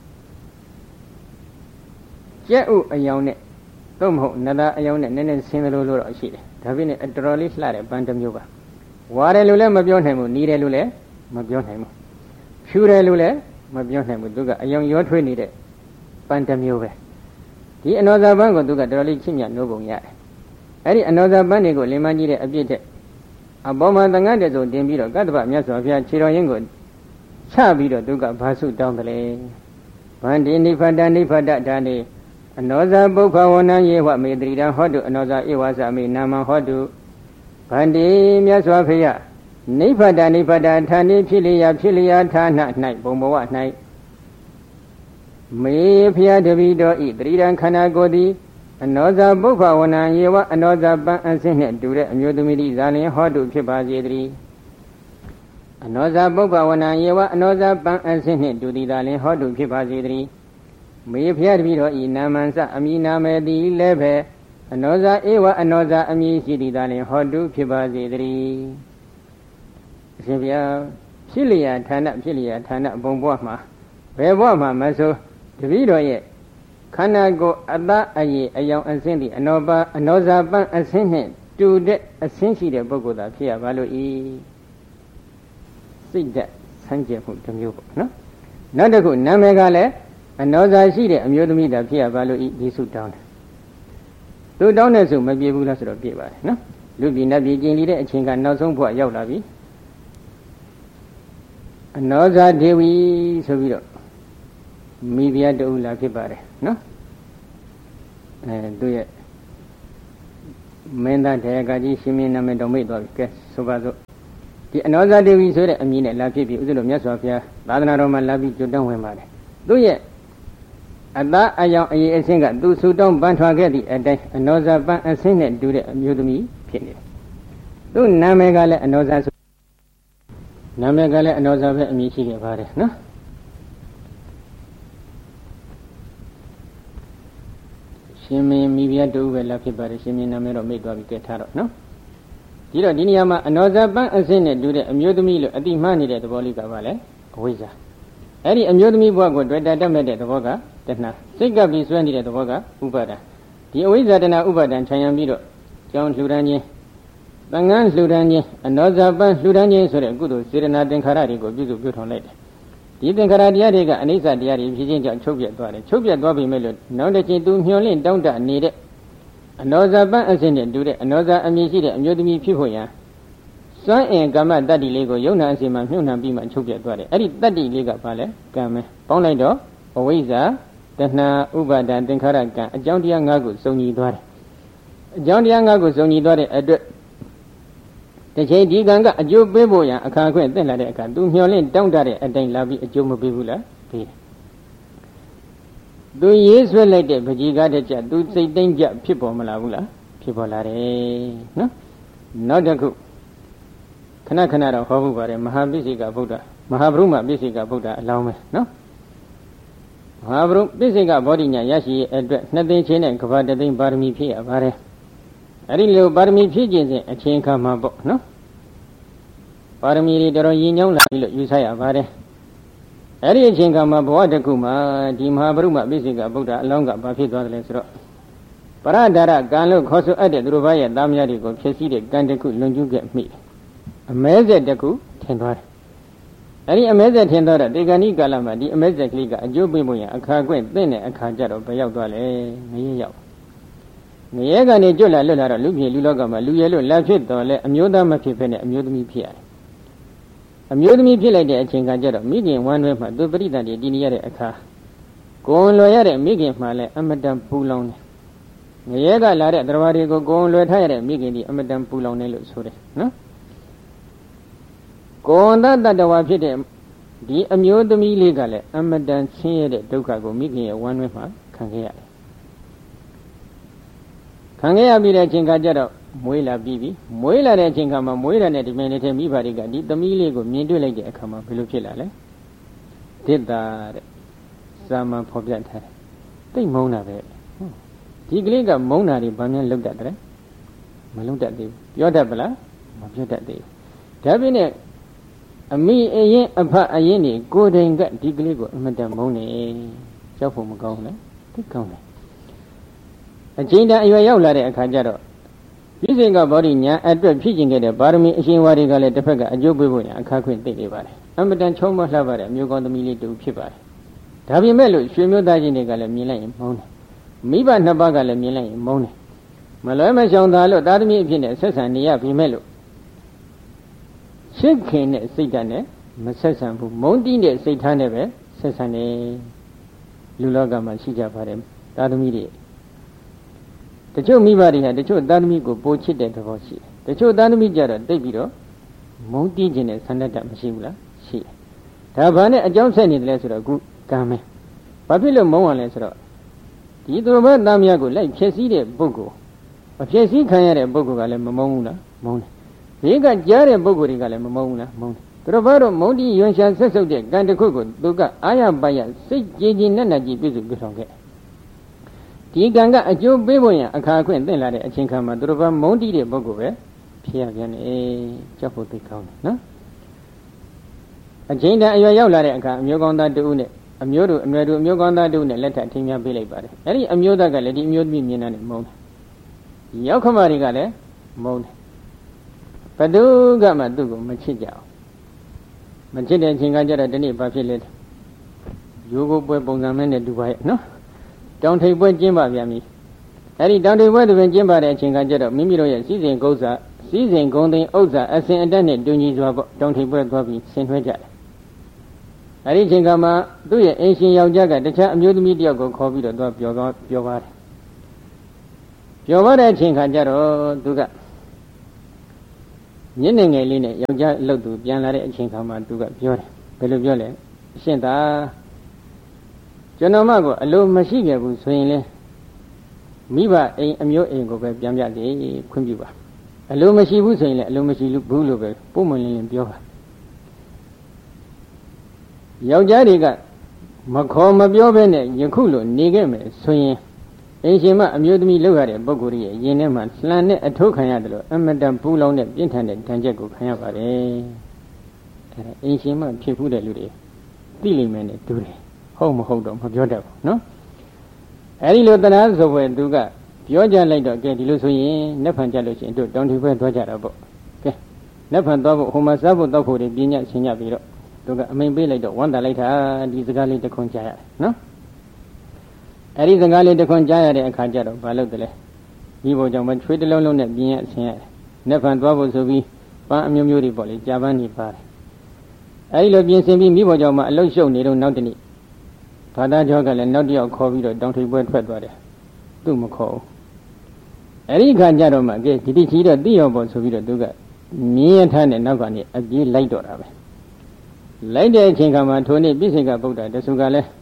ကျက်ဥအယောင်နဲ့သို့မဟုတ်နတာအယောင်နဲ့နည်းနည်းဆင်းသလိုလိုတော့ရှိတယ်ဒါပေမဲ့အတော်တော်လေးလှတဲ့ပန်းတစ်မျိုးပါဝါတယ်လို့လည်းမပြောနိုင်ဘူးနီးတယ်လို့လည်းမပြောနိုင်ဘူးဖြူတယ်လို့လည်းမပြောနိုင်ဘူးသူကအယောင်ရောထွေးနေတဲ့ပန်းတစ်မျိုးပဲဒီအနောဇာပန်းကိုသူကတော်တော်လေးချစ်မြတ်နိုးပုံရတယ်အဲ့ဒီအနောဇာပန်းတွေကိုလင်မကြီးတဲ့အပြစ်တဲ့အပေါ်မှာတန်ငတ်တဲ့ဆိုတင်ပြီးတော့ကတ္တဗမြတ်စွာဘုရားခြေတော်ရင်းကိုချပြီးတော့သူကဘာစုတောင်းတယ်လဲဗန္တိနိဖတ္တနိဖတ္တဒါနေအနောဇာပုပ္ပဝနံယေဝမေတ္တိတံဟောတုအနောဇာဧဝသမေနာမဟောတုဗန္တိမြတ်စွာဘုရားနိဖတ္တနိဖတ္တဌာနေဖြစ်လျာဌာန၌ဘုံဘဝ၌မေဖျားတပိတော်ဤတတိတံခန္ဓာကိုယ်သည်အနောဇာပုပ္ပဝနံယေဝအနောဇာပန်းအစင်းနှင့်တူတဲ့အမျိုးသမီးသည်ဇာလင်ဟောတုဖြစ်ပါစေတည်းအနောဇာပုပ္ပဝနံယေဝအနောဇာပန်းအစင်းနှင့်တူသည်ဇာလင်ဟောတုဖြစ်ပါစေတည်းမေဖျားတပိတော်ဤနာမံစအမိနာမေသည်လည်းပဲအနောဇာဧဝအနောဇာအမည်ရှိသည်ဇာလင်ဟောတုဖြစ်ပါစေတည်းအရှင်ဘုရားဖြစ်လျာဌာနဖြစ်လျာဌာနဘုံဘဝမှာဘယ်ဘဝမှာမဆိုတပိတော်ရဲ့ခန္ဓာကိုယ်အသားအရည်အယောင်အစင်းသည့်အနောဇာပန်းအစင်းနှင့်တူတဲ့အစင်းရှိတဲ့ပုဂ္ဂိုလ်သာဖြစ်ရပါလို့ဤစိတ်ဓာတ်ဆန်းကျင်မှုတစ်မျိုးပေါ့နော်နောက်တစ်ခုနာမည်ကလည်းအနောဇာရှိတဲ့အမျိုးသမီးသာဖြစ်ရပါလို့ဤဒီစုတောင်းတယ်သူတောင်းတဲ့စုမပြေဘူးလားဆိုတော့ပြေပါတယ်နော်လူပြည်နတ်ပြည်ကျင်လီတဲ့အချိန်ကနောက်ဆုံးဘဝရောက်လာပြီအနောဇာဒေဝီဆိုပြီးတော့မိဖုရားတူလာဖြစ်ပါတယ်နော်သူရဲ့မင်းသားဒေဂာကြီးရှင်မင်းနာမည်တော်မိတ်သွားပြီကဲဆိုပါစို့ဒီအနောဇဒေဝီဆိုတဲ့အမည်နဲ့လာဖြစ်ပြီးဥစ္စာလို့မြတ်စွာဘုရားသာသနာတော်မှာလာပြီးကျွတ်တောင်းဝင်ပါတယ်သူရဲ့အသားအယောင်အရေးအဆင့်ကသူဆူတောင်းပန်းထွာခဲ့သည့်အတိုင်းအနောဇပန်းအဆင့်နဲ့တူတဲ့အမျိုးသမီးဖြစ်နေတယ်သူနာမည်ကလည်းအနောဇဆိုနာမည်ကလည်းအနောဇပဲအမည်ရှိခဲ့ပါတယ်နော်ရှင်မင်းမိဖုရားတူပဲလာဖြစ်ပါတယ်ရှင်မင်းနာမည်တော့မိတ်သွားပြီကဲထားတော့နော်ဒီတော့ဒီနေရာမှာအနောဇပန်းအဆင့်နဲ့တူတဲ့အမျိုးသမီးလို့အတိမှနေတဲ့သဘောလေးကပါလေအဝိဇ္ဇာအဲ့ဒီအမျိုးသမီးဘဝကိုတွေ့တာတတ်မဲ့တဲ့သဘောကတဏှာစိတ်ကပ်ပြီးဆွဲနေတဲ့သဘောကဥပါဒံဒီအဝိဇ္ဇာတဏှာဥပါဒံခြံရံပြီးတော့ကြောင်းလှူဒန်းခြင်းတန်ငန်းလှူဒန်းခြင်းအနောဇပန်းလှူဒန်းခြင်းဆိုတဲ့ကုသိုလ်စေတနာသင်္ခါရတွေကိုပြုစုပြုထောင်လိုက်တယ်ဒီသင်္ခါရတရားတွေကအနိစ္စတရားတွေဖြစ်ခြင်းကြောင့်ချုပ်ပြတ်သွားတယ်ချုပ်ပြတ်သွားပြီမဲ့လို့နောက်တစ်ချိန်သူမျောလင့်တောင်းတနေတဲ့အနောဇပန်းအစဉ်နဲ့တူတဲ့အနောဇအမည်ရှိတဲ့အမျိုးသမီးဖြစ်ဖို့ရန်စွမ်းအင်ကမ္မတတ္တိလေးကိုယုံနာအစဉ်မှာမြုပ်နှံပြီးမှချုပ်ပြတ်သွားတယ်အဲ့ဒီတတ္တိလေးကဘာလဲကံပဲပေါင်းလိုက်တော့အဝိဇ္ဇာတဏှာဥပါဒံသင်္ခါရကံအကြောင်းတရား၅ခုစုံညီသွားတယ်အကြောင်းတရား၅ခုစုံညီသွားတဲ့အတွက်တစ်ချိန်ဒီကံကအကျိုးပေးဖို့ရန်အခါခွင့်သင့်လာတဲ့အခါသူမျှော်လင့်တောင်းတတဲ့အတိုင်းလာပြီးအကျိုးမပေးဘူးလားပေးတယ်သူရေးဆွဲလိုက်တဲ့ပဋိကားတဲ့ကြသူစိတ်သိမ့်ကြဖြစ်ပေါ်မလာဘူးလားဖြစ်ပေါ်လာတယ်နော်နောက်တစ်ခုခဏခဏတော့ဟောဖို့ပါတယ်မဟာပိစိကဗုဒ္ဓမဟာဗုဒ္ဓပိစိကဗုဒ္ဓအလောင်းပဲနော်မဟာဗုဒ္ဓပိစိကဘောဓိညာရရှိရဲ့အတွက်နှစ်သိန်းချင်းနဲ့ကဘာတသိန်းပါရမီဖြည့်ရပါတယ်အဲ့ဒီလိုပါရမီဖြည့်ခြင်းစဉ်အချိန်ခါမှာပေါ့နော်ပါရမီတွေတော်တော်ရင်ညောင်းလာပြီလို့ယူဆရပါတယ်အဲ့ဒီအချိန်ခါမှာဘဝတစ်ခုမှာဒီမဟာဗုဒ္ဓပိစိကဗုဒ္ဓအလောင်းကဘာဖြစ်သွားတယ်လဲဆိုတော့ပရဒါရကံလို့ခေါ်ဆိုအပ်တဲ့သူတို့ဘာရဲ့သားများတွေကိုဖြစ်စည်းတဲ့ကံတစ်ခုလွန်ကျူးခဲ့မိအမဲဆက်တစ်ခုထင်သွားတယ်အဲ့ဒီအမဲဆက်ထင်သွားတော့တေဂဏိကာလမှာဒီအမဲဆက်ကလေးကအကျိုးပေးဖို့ရန်အခါကွင့်သင့်တဲ့အခါကျတော့ဘယ်ရောက်သွားလဲငရဲရောက်ငရဲကနေကျွတ်လာလွတ်လာတော့လူပြေလူလောကမှာလူရဲလို့လာဖြစ်တော်လဲအမျိုးသားမဖြစ်ဖ ೇನೆ အမျိုးသမီးဖြစ်ရတယ်အမျိုးသမီးဖြစ်လိုက်တဲ့အချိန်ကကျတော့မိခင်ဝမ်းတွဲမှာသူပရိသတ်တွေတည်နေရတဲ့အခါကိုယ်လွယ်ရတဲ့မိခင်မှလည်းအမတန်ပူလောင်တယ်ငရဲကလာတဲ့တရားတွေကိုကိုယ်လွယ်ထားရတဲ့မိခင်ဒီအမတန်ပူလောင်တယ်လို့ဆိုတယ်နော်ကိုယ်တတ္တဝါဖြစ်တဲ့ဒီအမျိုးသမီးလေးကလည်းအမတန်ဆင်းရဲတဲ့ဒုက္ခကိုမိခင်ရဲ့ဝမ်းတွဲမှာခံခဲ့ရတယ်ခံခဲ့ရပြီးတဲ့အချိန်ကကျတော့မွေးလာပြီးပြီမွေးလာတဲ့အချိန်ကမှမွေးလာတဲ့ဒီမင်းလေးထဲမိဘတွေကဒီသမီးလေးကိုမြင်တွေ့လိုက်တဲ့အခါမှာဘယ်လိုဖြစ်လာလဲဒိဋ္ဌာတဲ့စာမန်ဖော်ပြထားတယ်သိမုန်းတာပဲဒီကလေးကမုန်းတာတွေဘာများလုပ်တတ်တယ်မလုပ်တတ်သေးဘူးပြောတတ်ပလားမပြောတတ်သေးဘူးဒါပြင်းနဲ့အမိအရင်အဖအရင်နေကိုယ်တိုင်ကဒီကလေးကိုအမတန်မုန်းနေကြောက်ဖို့မကောင်းဘူးလားသိကောင်းတယ်အချိန်တန်အရွယ်ရောက်လာတဲ့အခါကျတော့ပြည့်စုံကဗောဓိညာအတွက်ဖြစ်ကျင်ခဲ့တဲ့ပါရမီအရှင်ဝါတွေကလည်းတစ်ဖက်ကအကျိုးပေးဖို့ညာအခါခွင့်သိနေပါတယ်အမတန်ချုံမလှပါတဲ့မျိုးကောင်းသမီးလေးတူဖြစ်ပါတယ်ဒါပေမဲ့လို့ရွှေမျိုးသားချင်းတွေကလည်းမြင်လိုက်ရင်မုန်းတယ်မိဘနှစ်ပါးကလည်းမြင်လိုက်ရင်မုန်းတယ်မလွဲမရှောင်သာလို့သားသမီးအဖြစ်နဲ့ဆက်ဆံနေရပြီမဲ့လို့ရှင်းခင်တဲ့စိတ်ဓာတ်နဲ့မဆက်ဆံဘူးမုန်းတီးတဲ့စိတ်ထားနဲ့ပဲဆက်ဆံနေလူလောကမှာရှိကြပါတယ်သားသမီးတွေတချို့မိဘတွေဟာတချို့သားသမီးကိုပိုချစ်တဲ့သဘောရှိတယ်တချို့သားသမီးကြတော့တိတ်ပြီးတော့မုန်းတီးခြင်းနဲ့ဆန္ဒတမရှိဘူးလားရှိတယ်ဒါဘာနဲ့အကြောင်းဆက်နေတယ်လဲဆိုတော့အခုကံပဲဘာဖြစ်လို့မုန်းရလဲဆိုတော့ဒီသူတော်ဘာသားများကိုလိုက်ဖြည့်ဆည်းတဲ့ပုဂ္ဂိုလ်အဖြည့်ဆည်းခံရတဲ့ပုဂ္ဂိုလ်ကလည်းမမုန်းဘူးလားမုန်းတယ်ဘေးကကြားတဲ့ပုဂ္ဂိုလ်တွေကလည်းမမုန်းဘူးလားမုန်းတယ်သူတော်ဘာတော့မုန်းတီးရွံရှာဆက်ဆုပ်တဲ့ကံတစ်ခုကိုသူကအာရပါရစိတ်ကြည်ကြည်နက်နက်ကြည်ပြည့်စုံပြထောင်ခဲ့ဒီကံကအကျိုးပေးဖို့ရန်အခါခွင့်သင့်လာတဲ့အချိန်ခါမှာသူတို့ဘာမုန်းတီးတဲ့ပုဂ္ဂိုလ်ပဲဖြစ်ရပြန်တယ်ကြောက်ဖို့သိကောင်းတယ်နော်အချိန်တန်အရွယ်ရောက်လာတဲ့အခါအမျိုးကောင်းသားတူနဲ့အမျိုးတို့အနွယ်တို့အမျိုးကောင်းသားတူနဲ့လက်ထပ်ထင်းများပေးလိုက်ပါတယ်အဲ့ဒီအမျိုးသားကလည်းဒီအမျိုးသမီးမြင်တာနဲ့မုန်းတယ်ရောက်ခမတွေကလည်းမုန်းတယ်ဘယ်သူကမှသူ့ကိုမချစ်ကြအောင်မချစ်တဲ့အချိန်ကကျတော့ဒီနေ့ဘာဖြစ်လဲရိုးကိုပွဲပုံစံမဲနဲ့တူပါရဲ့နော်တောင်ထိပ်ပွဲကျင်းပပြန်ပြီအဲ့ဒီတောင်ထိပ်ပွဲတွင်ကျင်းပတဲ့အချိန်ကကျတော့မိမိတို့ရဲ့စီစဉ်ကုန်းစာစီစဉ်ဂုံသိမ်းဥစ္စာအစဉ်အတက်နဲ့တူညီစွာပေါ့တောင်ထိပ်ပွဲသွားပြီးဆင်ထွဲကြတယ်အဲ့ဒီအချိန်ကမှသူ့ရဲ့အင်ရှင်ယောက်ျားကတခြားအမျိုးသမီးတယောက်ကိုခေါ်ပြီးတော့သွားပြောပါတယ်ပြောပါတဲ့အချိန်ခါကျတော့သူကညနေငယ်လေးနဲ့ယောက်ျားအလုပ်သူပြန်လာတဲ့အချိန်ခါမှာသူကပြောတယ်ဘယ်လိုပြောလဲအရှင်သာကျွန်တော်မကအလိုမရှိခဲ့ဘူးဆိုရင်လေမိဘအိမ်အမျိုးအိမ်ကိုပဲပြန်ပြစေခွင့်ပြုပါအလိုမရှိဘူးဆိုရင်လည်းအလိုမရှိဘူးလို့ပဲပုံမှန်လင်းလင်းပြောပါယောက်ျားတွေကမခေါ်မပြောဘဲနဲ့ယခုလိုနေခဲ့မယ်ဆိုရင်အင်ရှင်မအမျိုးသမီးလောက်ရတဲ့ပုဂ္ဂိုလ်ရဲ့ရင်ထဲမှာလှန်နဲ့အထိုးခံရတယ်လို့အမတန်ပူလောင်တဲ့ပြင်းထန်တဲ့ဒဏ်ချက်ကိုခံရပါတယ်အဲဒါအင်ရှင်မဖြစ်ဘူးတဲ့လူတွေသိလိမ့်မယ်နဲ့တူတယ်ဟုတ်မဟုတ်တော့မပြောတတ်ဘူးနော်အဲဒီလိုတရားဆိုပွဲသူကပြောကြလိုက်တော့ကဲဒီလိုဆိုရင်နတ်ဖန်ကြလို့ရှိရင်တို့တောင်ထီဘက်သွားကြတာပေါ့ကဲနတ်ဖန်သွားဖို့ဟိုမှာစားဖို့တောက်ဖို့တွေပြင်းညဆင်းညပြီးတော့သူကအမိန်ပေးလိုက်တော့ဝမ်းတာလိုက်တာဒီစကားလေးတစ်ခွန်းကြားရတယ်နော်အဲဒီစကားလေးတစ်ခွန်းကြားရတဲ့အခါကျတော့ဘာလုပ်တယ်လဲဒီဘုံကြောင့်မချွေးတစ်လုံးလုံးနဲ့ပြင်းညဆင်းရတယ်နတ်ဖန်သွားဖို့ဆိုပြီးပန်းအမျိုးမျိုးတွေပေါ့လေကြာပန်းနေပါတယ်အဲဒီလိုပြင်ဆင်ပြီးမိဘကြောင့်မှအလုတ်ရှုပ်နေတော့နောက်တနေ့ဘာသာကျော်ကလည်းနောက်တစ်ယောက်ခေါ်ပြီးတော့တောင်ထိပ်ပွဲထွက်သွားတယ်သူ့မခေါ်ဘူးအဲဒီခါကျတော့မှကဲဒီတိချီတော့သိရောပေါ့ဆိုပြီးတော့သူကမြင်းရထားတဲ့နောက်ကနေအပြေးလိုက်တော့တာပဲလိုက်တဲ့အချိန်ခါမှာထိုနေ့ပြည့်စင်ကဗုဒ္ဓတဆူကလည်း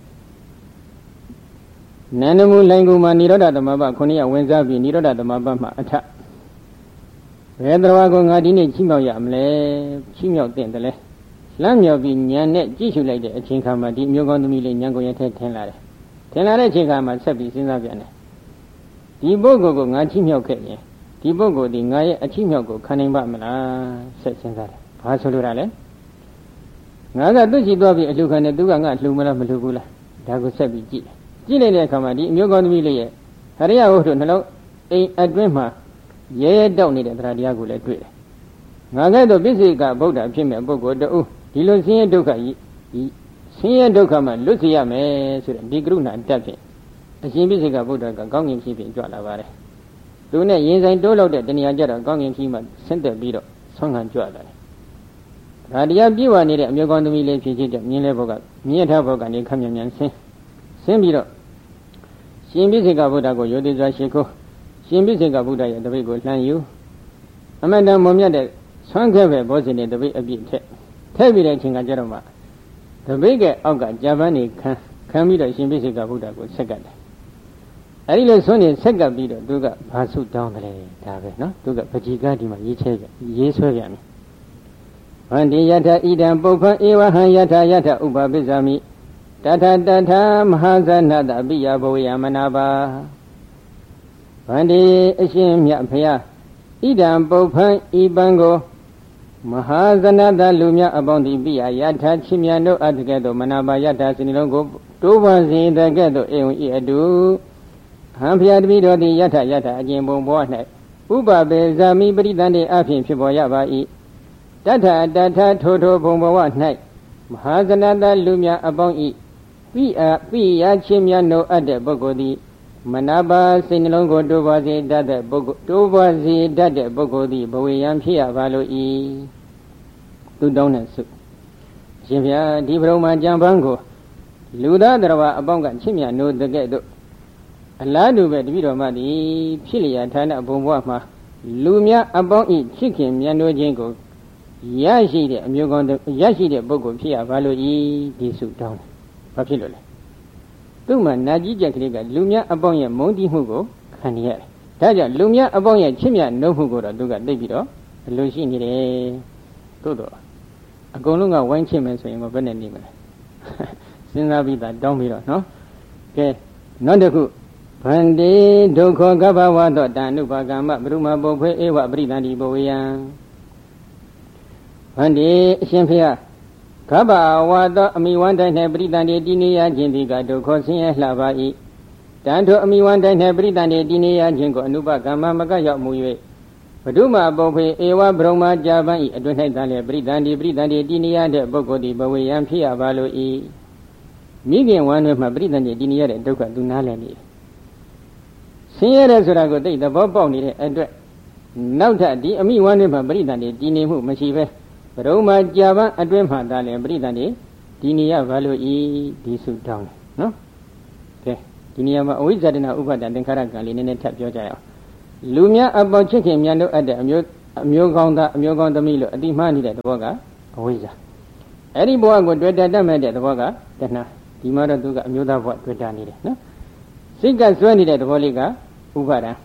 နန္ဒမူလိုင်ကူမှာနိရောဓသမဘ9ရက်ဝင်စားပြီးနိရောဓသမဘမှာအထဘယ်တော်ကငါဒီနေ့ချိမြောက်ရမလဲချိမြောက်တဲ့တယ်လဲလမ်းမြောက်ပြီးညံနဲ့ကြည့်ရှုလိုက်တဲ့အချိန်ခါမှာဒီမျိုးကောင်းသမီးလေးညံကိုရထဲထင်လာတယ်ထင်လာတဲ့အချိန်ခါမှာဆက်ပြီးစဉ်းစားပြန်တယ်ဒီပုဂ္ဂိုလ်ကိုငါချိမြောက်ခဲ့ရင်ဒီပုဂ္ဂိုလ်ဒီငါရဲ့အချိမြောက်ကိုခံနိုင်ပါမလားဆက်စဉ်းစားတယ်ဘာဆိုလိုတာလဲငါကသူ့ရှိသွားပြီးအလှခံတယ်သူကငါလှူမလားမလှူဘူးလားဒါကိုဆက်ပြီးကြည့်လိုက်တဲ့အခါမှာဒီအမျိုးကောင်းသမီးလေးရဲ့ဟရိယဝတ္ထုနှလုံးအိမ်အတွင်းမှာရဲရဲတောက်နေတဲ့တရားတရားကိုလည်းတွေ့တယ်ငါကဲ့သို့ပိစိကဗုဒ္ဓဖြစ်မဲ့ပုဂ္ဂိုလ်တူဒီလိုဆင်းရဲဒုက္ခကြီးဒီဆင်းရဲဒုက္ခမှာလွတ်စေရမယ်ဆိုတဲ့ဒီကရုဏာတက်ဖြင့်အရှင်ပိစိကဗုဒ္ဓကကောင်းကင်ဖြစ်ဖြစ်ကြွလာပါတယ်သူနဲ့ရင်ဆိုင်တိုးလောက်တဲ့တဏှာကြတော့ကောင်းကင်ဖြစ်မှဆင်းသက်ပြီးတော့ဆွမ်းခံကြွလာတယ်ဒါတရားပြည့်ဝနေတဲ့အမျိုးကောင်းသမီးလေးဖြစ်တဲ့မြင်းလဲဘုတ်ကမြင်းထားဘုတ်ကနေခမ်းမြန်ဆင်းပြီးတော့ရှင်ပိစိကဗုဒ္ဓကိုယောတိစွာရှိခိုးရှင်ပိစိကဗုဒ္ဓရဲ့တပိတ်ကိုလှမ်းယူအမတန်မွန်မြတ်တဲ့ဆွမ်းခဲ့ပဲဘောဇင်တဲ့တပိတ်အပြည့်ထက်ပြီးတဲ့အချိန်ကကြတော့မှတပိတ်ကအောက်ကဂျပန်နေခံပြီးတော့ရှင်ပိစိကဗုဒ္ဓကိုဆက်ကတ်တယ်အဲဒီလိုဆွမ်းနေဆက်ကပ်ပြီးတော့သူကဘာဆုတောင်းတယ်ဒါပဲနော်သူကပကြီးကားဒီမှာရေးဆွဲပြန်တယ်ဗန္တိယထဣဒံပုပ္ပံဧဝဟံယထဥပပိစ္ဆာမိတထမဟာဇနတအပိယဘဝေယမနာပါဗန္တိအရှင်မြတ်ဖျားဣဒံပုပ္ပံဤပံကိုမဟာဇနတလူမြတ်အပေါင်းသည်ပိယယထချစ်မြတ်တို့အတကဲ့သို့မနာပါယထစိနှလုံးကိုတိုးပါစေတကဲ့သို့အေဝံဤအတုဟံဖျားတပိတော်သည်ယထအကျင့်ဘုံဘော၌ဥပပေဇာမိပရိသန္တိအဖြင့်ဖြစ်ပေါ်ရပါ၏တထထိုဘုံဘဝ၌မဟာဇနတလူမြတ်အပေါင်းဤပိယချစ်မြတ်တို့အပ်တဲ့ပုဂ္ဂိုလ်သည်မနာပါစိတ်နှလုံးကိုတိုးပါစေတတ်တဲ့ပုဂ္ဂိုလ်သည်ဘဝေယံဖြစ်ရပါလို့ဤသူတောင်းတဲ့ဆုရှင်ဗျာဒီဘုံမှာကြံပန်းကိုလူသားတော်အပေါင်းကချစ်မြတ်တို့တကဲ့သို့အလားတူပဲတပည့်တော်မသည်ဖြစ်လျာဌာနဘုံဘဝမှာလူများအပေါင်းဤချစ်ခင်မြတ်တို့ချင်းကိုရရှိတဲ့အမျိုးကောင်းရရှိတဲ့ပုဂ္ဂိုလ်ဖြစ်ရပါလို့ဤဒီဆုတောင်းတယ်ဘာဖြစ်လို့လဲသူ့မှာနာကြီးကြက်ကလေးကလူများအပေါင်းရဲ့မုန်းတီးမှုကိုခံရရတယ်ဒါကြောင့်လူများအပေါင်းရဲ့ချစ်မြတ်နှုတ်မှုကိုတော့သူကသိပြီးတော့အလိုရှိနေတယ်သို့တော့အကုန်လုံးကဝိုင်းချစ်မယ်ဆိုရင်ဘယ်နဲ့နေမလဲစဉ်းစားပြီးသားတောင်းပြီးတော့နော်ကဲနောက်တစ်ခုဗန္တိဒုက္ခကပ္ပဝါသောတဏှုပါကမ္မဘုရုမပုပ္ဖေဧဝပရိသန္တိဘဝေယံဗန္တိအရှင်ဖေယကပ္ပဝါသောအမိဝန္တိုင်း၌ပရိသန္တိတည်နေရခြင်းသည်ကဒုက္ခဆင်းရဲလှပါ၏တန်ထိုအမိဝန္တိုင်း၌ပရိသန္တိတည်နေရခြင်းကိုအနုပကမ္မမကရောက်မူ၍ဘုရုမပုပ္ဖေဧဝဘုရုမကြာပန်း၏အတွင်၌တန်လျက်ပရိသန္တိတည်နေရတဲ့ပုဂ္ဂိုလ်သည်ဘဝေယံဖြစ်ရပါလို့၏မိခင်ဝမ်းတွင်မှပရိသန္တိတည်နေရတဲ့ဒုက္ခသူနားလည်နေဆင်းရဲတယ်ဆိုတာကိုသိသဘောပေါက်နေတဲ့အတွက်နောက်ထပ်ဒီအမိဝမ်းတွင်မှပရိသန္တိတည်နေမှုမရှိပဲဘုရုံမှာကြာပန်းအတွင်းမှာသာလည်းပရိသန္တိဒီနေရဘာလို့ဤဒီစုတောင်းတယ်နော်ကဲဒီနေရာမှာအဝိဇ္ဇာတနာဥပါဒသင်္ခါရကံလေးနည်းနည်းထပ်ပြောကြရအောင်လူမြအပေါချစ်ခင်မြန်တို့အပ်တဲ့အမျိုးကောင်းသားအမျိုးကောင်းသမီးလို့အတိမှားနေတဲ့သဘောကအဝိဇ္ဇာအဲ့ဒီဘဝကိုတွေ့တတ်မဲ့တဲ့သဘောကတဏှာဒီမှာတော့သူကအမျိုးသားဘဝတွေ့တာနေတယ်နော်စိတ်ကစွဲနေတဲ့သဘောလေးကဥပါဒံ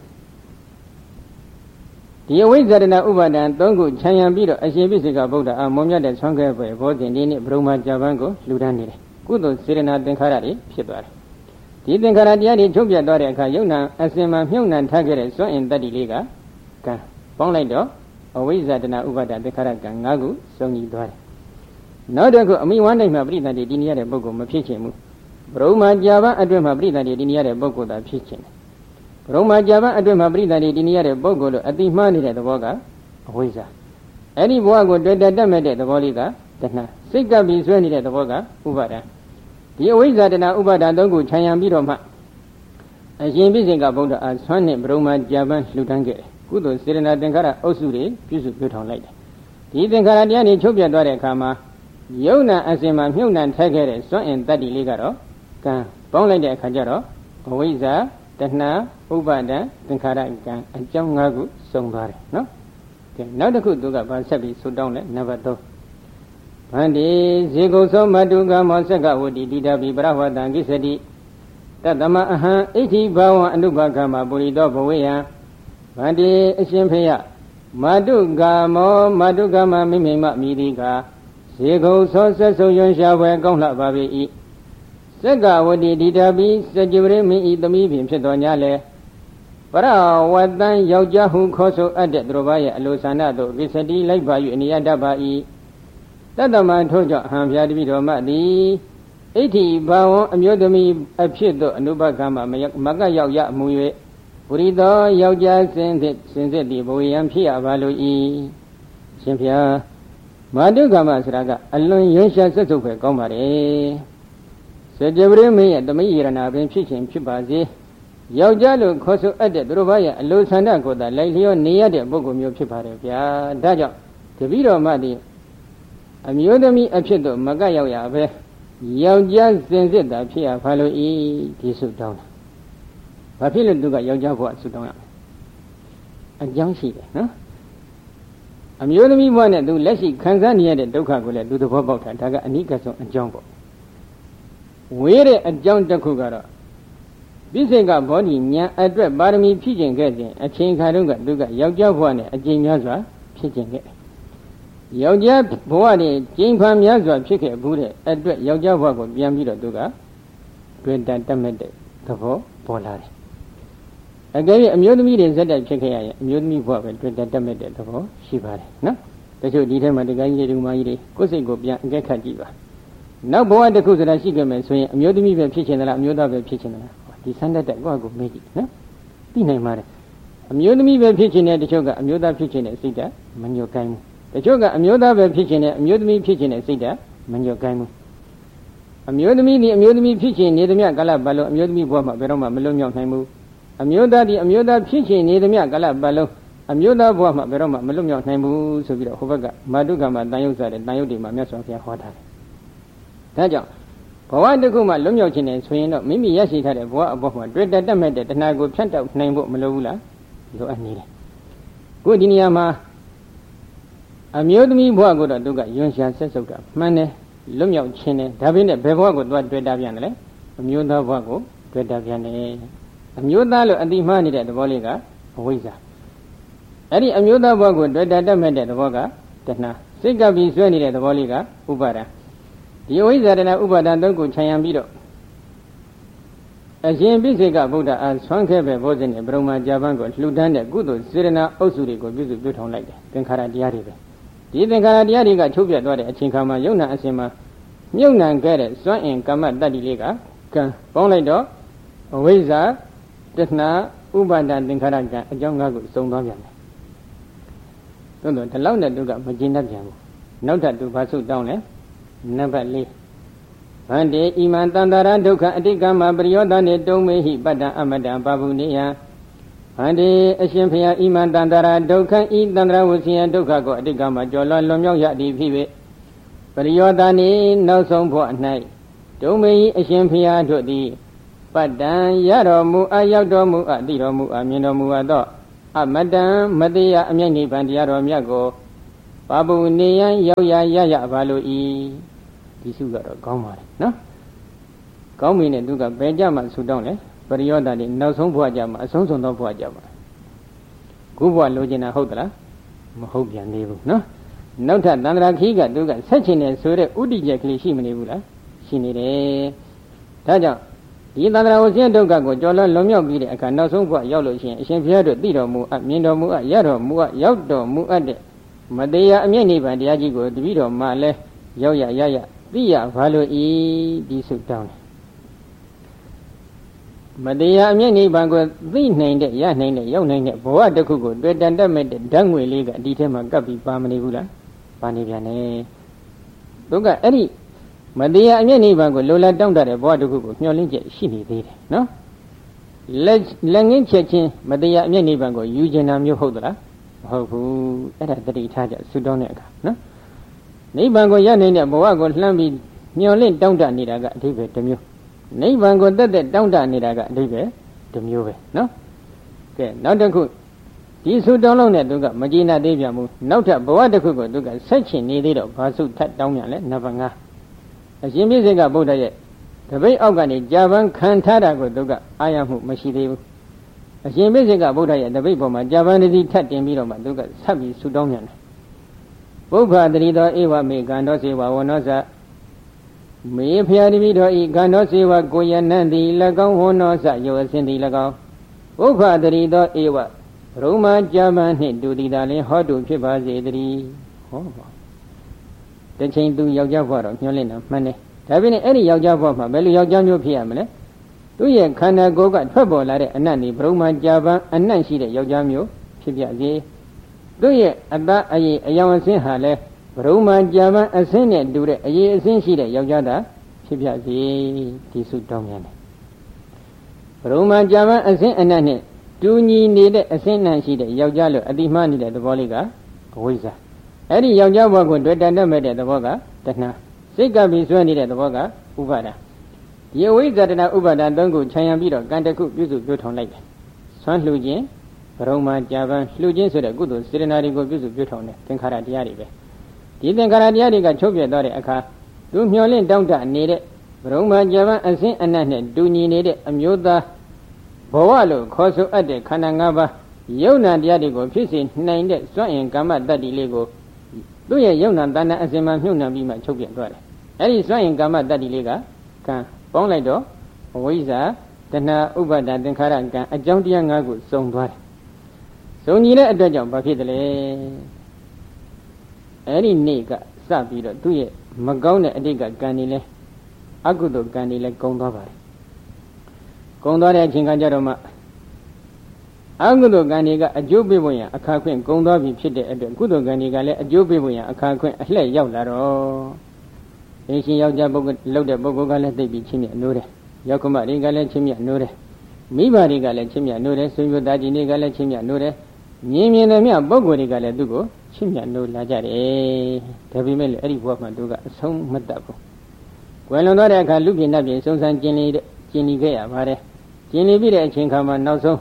ဒီအဝိဇ္ဇာတဏှာဥပါဒံသုံးခုခြံရံပြီးတော့အရှင်ပိစိကဗုဒ္ဓအာမောမြတ်တဲ့ဆွမ်းခဲပွဲဘောဇင်ဒီနေ့ဘုံမှာကြာပန်းကိုလှူဒန်းနေတယ်ကုသိုလ်စေတနာသင်္ခါရတွေဖြစ်သွားတယ်ဒီသင်္ခါရတရားတွေချုပ်ပြတ်သွားတဲ့အခါယုံနာအစင်မှာမြုပ်နှံထားခဲ့တဲ့စွန့်အင်တတ္တိလေးကကံပေါင်းလိုက်တော့အဝိဇ္ဇာတဏှာဥပါဒသင်္ခါရကံ၅ခုစုံညီသွားတယ်နောက်တစ်ခုအမိဝမ်းတိုင်းမှာပရိသတ်တွေတည်နေရတဲ့ပုဂ္ဂိုလ်မဖြစ်ချင်ဘူးဘုံမှာကြာပန်းအတွင်းမှာပရိသတ်တွေတည်နေရတဲ့ပုဂ္ဂိုလ်သာဖြစ်ချင်တယ်ဘုံမှာကြာပန်းအတွင်းမှာပရိသတ်တွေတည်နေရတဲ့ပုဂ္ဂိုလ်လို့အတိမှားနေတဲ့သဘောကအဝိဇ္ဇာအဲ့ဒီဘဝကိုတွေ့တတ်မဲ့တဲ့သဘောလေးကတဏှာစိတ်ကပ်ပြီးဆွဲနေတဲ့သဘောကဥပါဒံဒီအဝိဇ္ဇာတဏှာဥပါဒံသုံးခုခြံရံပြီးတော့မှအရှင်ပိစိကဗုဒ္ဓအားဆွမ်းနဲ့ဘုံမှာကြာပန်းလှူဒန်းခဲ့တယ်ကုသိုလ်စေတနာသင်္ခါရအုပ်စုတွေပြုစုပြုထောင်လိုက်တယ်ဒီသင်္ခါရတရားတွေချုပ်ပြတ်သွားတဲ့အခါမှာယုံနာအစင်မှာမြုပ်နှံထက်ခဲ့တဲ့စွန့်အင်တတ္တိလေးကတော့ကံပေါင်းလိုက်တဲ့အခါကျတော့အဝိဇ္ဇာတဏှာဥပါဒံသင်္ခါရကံအကြောင်း၅ခုစုံသွားတယ်နော်ကဲနောက်တစ်ခုသူကဗာဆက်ပြီးဆုတောင်းလဲနံပါတ်3ဗန္တိဇေကုသောမတုကမောသက်ကဝတိတိတပိပရဝတံကိစ္စတိတတမအဟံဣဋ္ဌိဘာဝံအနုဘကမပုရိသောဘဝေယံဗန္တိအရှင်ဖေယမတုကမောမတုကမမိမိမမိတိကဇေကုသောဆက်ဆုံရွှန်ရှားပွဲကောင်းလှပါပေ၏စက်ကဝတိတိတပိစကြဝဠမင်းဤသမီးဖြင့်ဖြစ်တော်ညာလေပရဝတံယောက်ျားဟုခေါ်ဆိုအပ်တဲ့သူတို့ဘာရဲ့အလိုဆန္ဒသို့ကိစ္စတိလိုက်ပါ၍အနိယတတ်ပါ၏တတ္တမထို့ကြောင့်ဟံဖျားတပိတော်မှသည်ဣဋ္ဌိဘာဝံအမျိုးသမီးအဖြစ်သို့အနုဘကမမကရောက်ရမူ၍ပုရိသောယောက်ျားစင်စစ်သည်ဘဝယံဖြစ်ရပါလို၏ရှင်ဖျားမာတုကမဆိုတာကအလွန်ရွံ့ရှာဆက်စုပ်ပဲကောင်းပါလေစကြဝဠမင်းရဲ့တမိယရဏပင်ဖြစ်ခြင်းဖြစ်ပါစေယောက်ျားလို့ခေါ်ဆိုအပ်တဲ့သူတို့ဘာရဲ့အလိုဆန္ဒကိုသာလိုက်လျောနေရတဲ့ပုဂ္ဂိုလ်မျိုးဖြစ်ပါတယ်ဗျာဒါကြောင့်တပည့်တော်မှသည်အမျိုးသမီးအဖြစ်သို့မကရောက်ရပဲယောက်ျားစင်စစ်တာဖြစ်ရပါလို့ဤဒီဆုတောင်းတာဘာဖြစ်လို့သူကယောက်ျားဘဝဆုတောင်းရအကြောင်းရှိတယ်နော်အမျိုးသမီးဘဝနဲ့သူလက်ရှိခံစားနေရတဲ့ဒုက္ခကိုလည်းသူသဘောပေါက်တာဒါကအနိကဆုံးအကြောင်းပေါ့ဝေးတဲ့အကြောင်းတစ်ခုကတော့ပိစိကဘောဓိဉာဏ်အတွက်ပါရမီဖြည့်ကျင်ခဲ့ခြင်းအချိန်ခါတုန်းကသူကယောက်ျားဘဝနဲ့အကျင့်များစွာဖြစ်ကျင်ခဲ့ယောက်ျားဘဝနဲ့ကျင့်ခွန်များစွာဖြစ်ခဲ့ဘူးတဲ့အတွက်ယောက်ျားဘဝကိုပြန်ပြီးတော့သူကတွေ့တတ်မဲ့တဲ့သဘောပေါ်လာတယ်အကယ်၍အမျိုးသမီးတွေဇက်တိုက်ဖြစ်ခဲ့ရရင်အမျိုးသမီးဘဝပဲတွေ့တတ်မဲ့တဲ့သဘောရှိပါတယ်နော်တချို့ဒီထဲမှာတကယ်ကြီးဒီမကြီးတွေကိုယ်စိတ်ကိုပြန်အကဲခတ်ကြည့်ပါနောက်ဘဝတစ်ခုဆိုတာရှိခဲ့မယ်ဆိုရင်အမျိုးသမီးပဲဖြစ်ချင်သလားအမျိုးသားပဲဖြစ်ချင်သလားဒီစမ်းတတ်တဲ့ကိုယ့်အကိုမေးကြည့်နော်သိနိုင်ပါတယ်အမျိုးသမီးပဲဖြစ်ချင်တဲ့တချို့ကအမျိုးသားဖြစ်ချင်တဲ့စိတ်ဓာတ်မညှို့ကိုင်းဘူးတချို့ကအမျိုးသားပဲဖြစ်ချင်တဲ့အမျိုးသမီးဖြစ်ချင်တဲ့စိတ်ဓာတ်မညှို့ကိုင်းဘူးအမျိုးသမီးဒီအမျိုးသမီးဖြစ်ချင်နေသမျှကာလပတ်လုံးအမျိုးသမီးဘဝမှာဘယ်တော့မှမလွတ်မြောက်နိုင်ဘူးအမျိုးသားဒီအမျိုးသားဖြစ်ချင်နေသမျှကာလပတ်လုံးအမျိုးသားဘဝမှာဘယ်တော့မှမလွတ်မြောက်နိုင်ဘူးဆိုပြီးတော့ဟိုဘက်ကမာတုကမတန်ရုပ်စားတဲ့တန်ရုပ်တွေမှာမြတ်စွာဘုရားဟောထားတယ်ဒါကြောင့်ဘဝတစ်ခုမှလွတ်မြောက်ခြင်းနဲ့ဆိုရင်တော့မိမိရရှိထားတဲ့ဘဝအပေါ်မှာတွေ့တတ်မဲ့တဲ့တဏှာကိုဖြတ်တောက်နိုင်ဖို့မလိုဘူးလားလိုအပ်နေတယ်ခုဒီနေရာမှာအမျိုးသမီးဘဝကိုတော့သူကယွန်းရှာဆက်စုပ်တာမှန်တယ်လွတ်မြောက်ခြင်းနဲ့ဒါပေမဲ့ဘယ်ဘဝကိုသွားတွေ့တာပြန်တယ်လဲအမျိုးသားဘဝကိုတွေ့တာပြန်တယ်အမျိုးသားလို့အတိမှားနေတဲ့သဘောလေးကအဝိဇ္ဇာအဲ့ဒီအမျိုးသားဘဝကိုတွေ့တတ်မဲ့တဲ့သဘောကတဏှာစိတ်ကပ်ပြီးဆွဲနေတဲ့သဘောလေးကဥပါဒံဒီအဝိဇ္ဇာတဏှာဥပါဒံသုံးခုခြံရံပြီးတော့အရှင်ပိစိကဗုဒ္ဓအားဆွမ်းခဲ့ပဲဘောဇင်နဲ့ဘုံမှာကြာပန်းကိုလှူဒန်းတဲ့ကုသိုလ်စေတနာအုပ်စုတွေကိုပြုစုပြုထောင်လိုက်တယ်သင်္ခါရတရားတွေပဲဒီသင်္ခါရတရားတွေကချုပ်ပြတ်သွားတဲ့အချိန်ခါမှာယုံနာအစဉ်မှာမြုပ်နှံခဲ့တဲ့စွမ်းအင်ကမ္မတတ္တိလေးကကံပေါင်းလိုက်တော့အဝိဇ္ဇာတဏှာဥပါဒံသင်္ခါရကံအကြောင်း၅ခုစုံသွားပြန်တယ်သို့တော့ဒီလောက်နဲ့သူကမကျင်တတ်ပြန်ဘူးနောက်ထပ်သူဘာဆုတောင်းလဲနံပါတ်4ဗန္တေဣမံတန္တရာဒုက္ခအတိကမပရိယောဒနေတုံမေဟိပတ္တအမတ္တပါဘူးနေယဗန္တေအရှင်ဖျားဣမံတန္တရာဒုက္ခဤတန္တရာဝစီယဒုက္ခကိုအတိကမကျော်လွန်မြောက်ရသည်ဖြစ်၍ပရိယောဒနေနောက်ဆုံးဘဝ၌တုံမေဟိအရှင်ဖျားတို့သည်ပတ္တံရတော်မူအရောက်တော်မူအသိတော်မူအမြင်တော်မူသောမတံမတေယအမြတ်နိဗ္ဗာန်တရားတော်မြတ်ကိုပါပုနေယံရောက်ရပါလို့ဤဒီစုကတော့ကောင်းပါလေနော်ကောင်းပြီနဲ့သူကဘယ်ကြမှာဆူတောင်းလဲပရိယောဒတိနောက်ဆုံးဘဝကြမှာအဆုံးစွန်သောဘဝကြမှာခုဘဝလိုချင်တာဟုတ်သလားမဟုတ်ပြန်သေးဘူးနော်နောက်ထပ်သန္တရာခီးကသူကဆက်ချင်တယ်ဆိုတဲ့ဥဒိကျက်ကလေးရှိမနေဘူးလားရှိနေတယ်ဒါကြောင့်ဒီသန္တရာဝဆင်းဒုက္ခကိုကြော်လွန်လွန်မြောက်ပြီးတဲ့အခါနောက်ဆုံးဘဝရောက်လို့ရှိရင်အရှင်ဘုရားတို့သိတော်မူအပ်မြင်တော်မူအပ်ရတော်မူအပ်ရောက်တော်မူအပ်တဲ့မတရားအမြင့်နိဗ္ဗာန်တရားကြီးကိုတပည့်တော်မှလည်းရောက်ရသိရဘာလို့ဤဒီဆုတောင်းတယ်မတရားအမြင့်နိဗ္ဗာန်ကိုသိနိုင်တဲ့ရနိုင်တဲ့ရောက်နိုင်တဲ့ဘဝတစ်ခုကိုတွေ့တန်တတ်မဲ့တဲ့ဓာတ်ငွေလေးကဒီထဲမှာကပ်ပြီးပါမနေဘူးလားပါနေပြန်တယ်သူကအဲ့ဒီမတရားအမြင့်နိဗ္ဗာန်ကိုလိုလားတောင်းတတဲ့ဘဝတစ်ခုကိုမျှော်လင့်ချက်ရှိနေသေးတယ်နော်လက်ငင်းချက်ချင်းမတရားအမြင့်နိဗ္ဗာန်ကိုယူကျင်တာမျိုးဟုတ်သလားမဟုတ်ဘူးအဲ့ဒါတတိထားကြဆုတောင်းတဲ့အခါနော်နိဗ္ဗာန်ကိုရနိုင်တဲ့ဘဝကိုလှမ်းပြီးမျှော်လင့်တောင်းတနေတာကအဓိပ္ပာယ်တစ်မျိုးနိဗ္ဗာန်ကိုတက်တောင်းတနေတာကအဓိပ္ပာယ်တစ်မျိုးပဲနော်ကဲနောက်တစ်ခုဒီဆုတောင်းလို့နဲ့သူကမကျေနပ်သေးပြန်ဘူးနောက်ထပ်ဘဝတစ်ခုကိုသူကဆက်ချင်နေသေးတော့ဘာဆုထပ်တောင်းပြန်လဲနံပါတ်5အရှင်ပြည့်စုံကဗုဒ္ဓရဲ့တပိတ်အောက်ကနေကြာပန်းခံထားတာကိုသူကအာရမှုမရှိသေးဘူးအရှင်ပြည့်စုံကဗုဒ္ဓရဲ့တပိတ်ပေါ်မှာကြာပန်းတစ်စီးထပ်တင်ပြီးတော့မှသူကဆက်ပြီးဆုတောင်းပြန်တယ်ပုဗ္ဗတတိသောဧဝမေကံတော်စေဝဝနောဇမေဖျာတိပိတော်ဤကံတော်စေဝကိုယနန္တိ၎င်းဝနောဇယောအစဉ်တိ၎င်းပုဗ္ဗတတိသောဧဝဘုံမာကြာပန်းနှင့်တူတည်တာလင်ဟောတုဖြစ်ပါစေတည်းဟောပါတချိန်သူယောက်ျားဘဝတော့ညှိုးလင့်တာမှန်တယ်ဒါပြင်အဲ့ဒီယောက်ျားဘဝမှာဘယ်လိုယောက်ျားမျိုးဖြစ်ရမလဲသူ့ရဲ့ခန္ဓာကိုယ်ကထွက်ပေါ်လာတဲ့အနတ်နေဘုံမာကြာပန်းအနတ်ရှိတဲ့ယောက်ျားမျိုးဖြစ်ပြစေသူ့ရဲ့အသားအရည်အယောင်အဆင်းဟာလဲဘုံမာကြာပန်းအဆင်းနဲ့တူတဲ့အရည်အဆင်းရှိတဲ့ယောက်ျားသားဖြစ်ပြစေဒီစုတောင်းမြန်တယ်ဘုံမာကြာပန်းအဆင်းအနတ်နဲ့တူညီနေတဲ့အဆင်းနှံရှိတဲ့ယောက်ျားလို့အတိမနေတဲ့သဘောလေးကအဝိဇ္ဇာအဲ့ဒီယောက်ျားဘဝကိုတွေ့တန်တတ်မဲ့တဲ့သဘောကတဏှာစိတ်ကပ်ပြီးဆွဲနေတဲ့သဘောကဥပါဒာဒီအဝိဇ္ဇာတဏှာဥပါဒာသုံးခုခြံရံပြီးတော့ကံတစ်ခုပြုစုပြုထောင်လိုက်တယ်ဆွမ်းလှူခြင်းဘရုံမာကြာပန်းလှူခြင်းဆိုတဲ့ကုသိုလ်စေတနာတွေကိုပြုစုပြုထောင်တယ်သင်္ခါရတရားတွေပဲဒီသင်္ခါရတရားတွေကချုပ်ပြတ်သွားတဲ့အခါသူမျောလင့်တောင့်တနေတဲ့ဘရုံမာကြာပန်းအစင်းအနတ်နဲ့တူညီနေတဲ့အမျိုးသားဘဝလို့ခေါ်ဆိုအပ်တဲ့ခန္ဓာ၅ပါးယုံနာတရားတွေကိုဖြစ်စေနိုင်တဲ့စွန့်ရင်ကမ္မတတ္တိလေးကိုသူ့ရဲ့ယုံနာတဏ္ဍအစင်မှမြုပ်နှံပြီးမှချုပ်ပြတ်သွားတယ်အဲ့ဒီစွန့်ရင်ကမ္မတတ္တိလေးကကံပေါင်းလိုက်တော့အဝိဇ္ဇာတဏှာဥပါဒသင်္ခါရကံအကြောင်းတရား၅ခုစုံသွားတယ်စုံညီတဲ့အတွက်ကြောင့်ဘာဖြစ်တယ်လဲအဲ့ဒီနေ့ကစပြီးတော့သူ့ရဲ့မကောင်းတဲ့အတိတ်ကကံတွေလဲအကုသိုလ်ကံတွေလဲကုန်သွားပါတယ်ကုန်သွားတဲ့အချိန်ကကြတော့မှအကုသိုလ်ကံတွေကအကျိုးပေးဖို့ရန်အခါခွင့်ကုန်သွားပြီဖြစ်တဲ့အတွက်ကုသိုလ်ကံတွေကလည်းအကျိုးပေးဖို့ရန်အခါခွင့်အလှည့်ရောက်လာတော့အရှင်ယောက်ျားပုဂ္ဂိုလ်လောက်တဲ့ပုဂ္ဂိုလ်ကလည်းသိပြီးချင်းမြတ်နိုးတယ်ယောက္ခမတွေကလည်းချင်းမြတ်နိုးတယ်မိဘတွေကလည်းချင်းမြတ်နိုးတယ်ဆွေမျိုးသားကြီးတွေကလည်းချင်းမြတ်နိုးတယ်မြင်တဲ့မြတ်ပုဂ္ဂိုလ်တွေကလည်းသူ့ကိုချင်းမြတ်နိုးလာကြတယ်ဒါပေမဲ့လည်းအဲ့ဒီဘဝမှာသူကအဆုံးမတတ်ဘူးကွယ်လွန်သွားတဲ့အခါလူပြည်နတ်ပြည်စုံစမ်းကျင်လီခဲ့ရပါတယ်ကျင်လီပြီးတဲ့အချိန်ခါမှာနောက်ဆုံး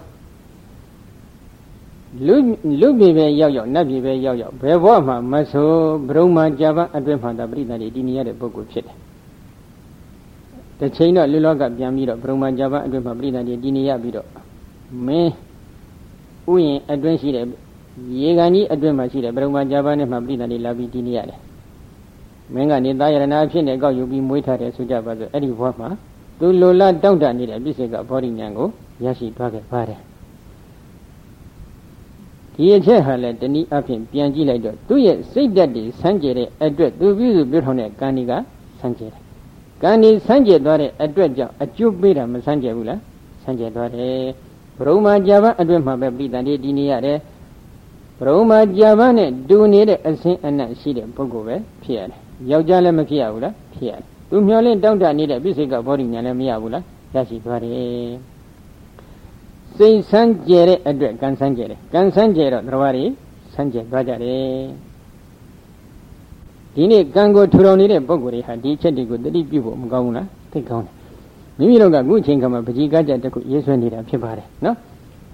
လူပြည်ပဲရောက်နတ်ပြည်ပဲရောက်ဘယ်ဘဝမှာမဆိုဘုံမာကြာပန်းအတွင်းမှာတာပရိသတ်တွေတည်နေရတဲ့ပုဂ္ဂိုလ်ဖြစ်တယ်။တစ်ချိန်တော့လူလောကပြန်ပြီးတော့ဘုံမာကြာပန်းအတွင်းမှာပရိသတ်တွေတည်နေရပြီးတော့မင်းဥယျာဉ်အတွင်းရှိတဲ့ရေကန်ကြီးအတွင်းမှာရှိတဲ့ဘုံမာကြာပန်းနဲ့မှပရိသတ်တွေလာပြီးတည်နေရတယ်။မင်းကနေသားရဏအဖြစ်နဲ့ကောက်ယူပြီးမွေးထားတယ်ဆိုကြပါစို့အဲ့ဒီဘဝမှာသူလိုလားတောင့်တနေတဲ့ပြစ္ဆေကဘောဓိဉာဏ်ကိုရရှိသွားခဲ့ပါတယ်ဒီအချက်ဟာလည်းတနည်းအားဖြင့်ပြန်ကြည့်လိုက်တော့သူ့ရဲ့စိတ်ဓာတ်တွေစမ်းကြယ်တဲ့အတွက်သူပြုစုပြုထောင်တဲ့ကံတွေကစမ်းကြယ်တယ်ကံတွေစမ်းကြယ်သွားတဲ့အတွက်ကြောင့်အကျိုးပေးတာမစမ်းကြယ်ဘူးလားစမ်းကြယ်သွားတယ်ဘုံမာကြာပန်းအတွင်းမှာပဲပြည်တန်တွေတည်နေရတယ်ဘုံမာကြာပန်းနဲ့တူနေတဲ့အစင်းအနတ်ရှိတဲ့ပုဂ္ဂိုလ်ပဲဖြစ်ရတယ်ယောက်ျားလည်းမဖြစ်ရဘူးလားဖြစ်ရတယ်သူမျောလင့်တောင့်တနေတဲ့ပြစ္ဆေကဘောဓိဉာဏ်လည်းမရဘူးလားရရှိသွားတယ်စိတ်ဆန်းကျဲတဲ့အတွက်ကံဆန်းကျဲတယ်ကံဆန်းကျဲတော့တရားတွေဆန်းကျဲသွားကြတယ်ဒီနေ့ကံကိုထူထောင်နေတဲ့ပုဂ္ဂိုလ်တွေဟာဒီအချက်တွေကိုတတိပြုဖို့မကောင်းဘူးလားသိကောင်းတယ်မိမိတို့ကအခုအချိန်ခါမှာပကြီးကားကြတစ်ခုရေးဆွဲနေတာဖြစ်ပါတယ်နော်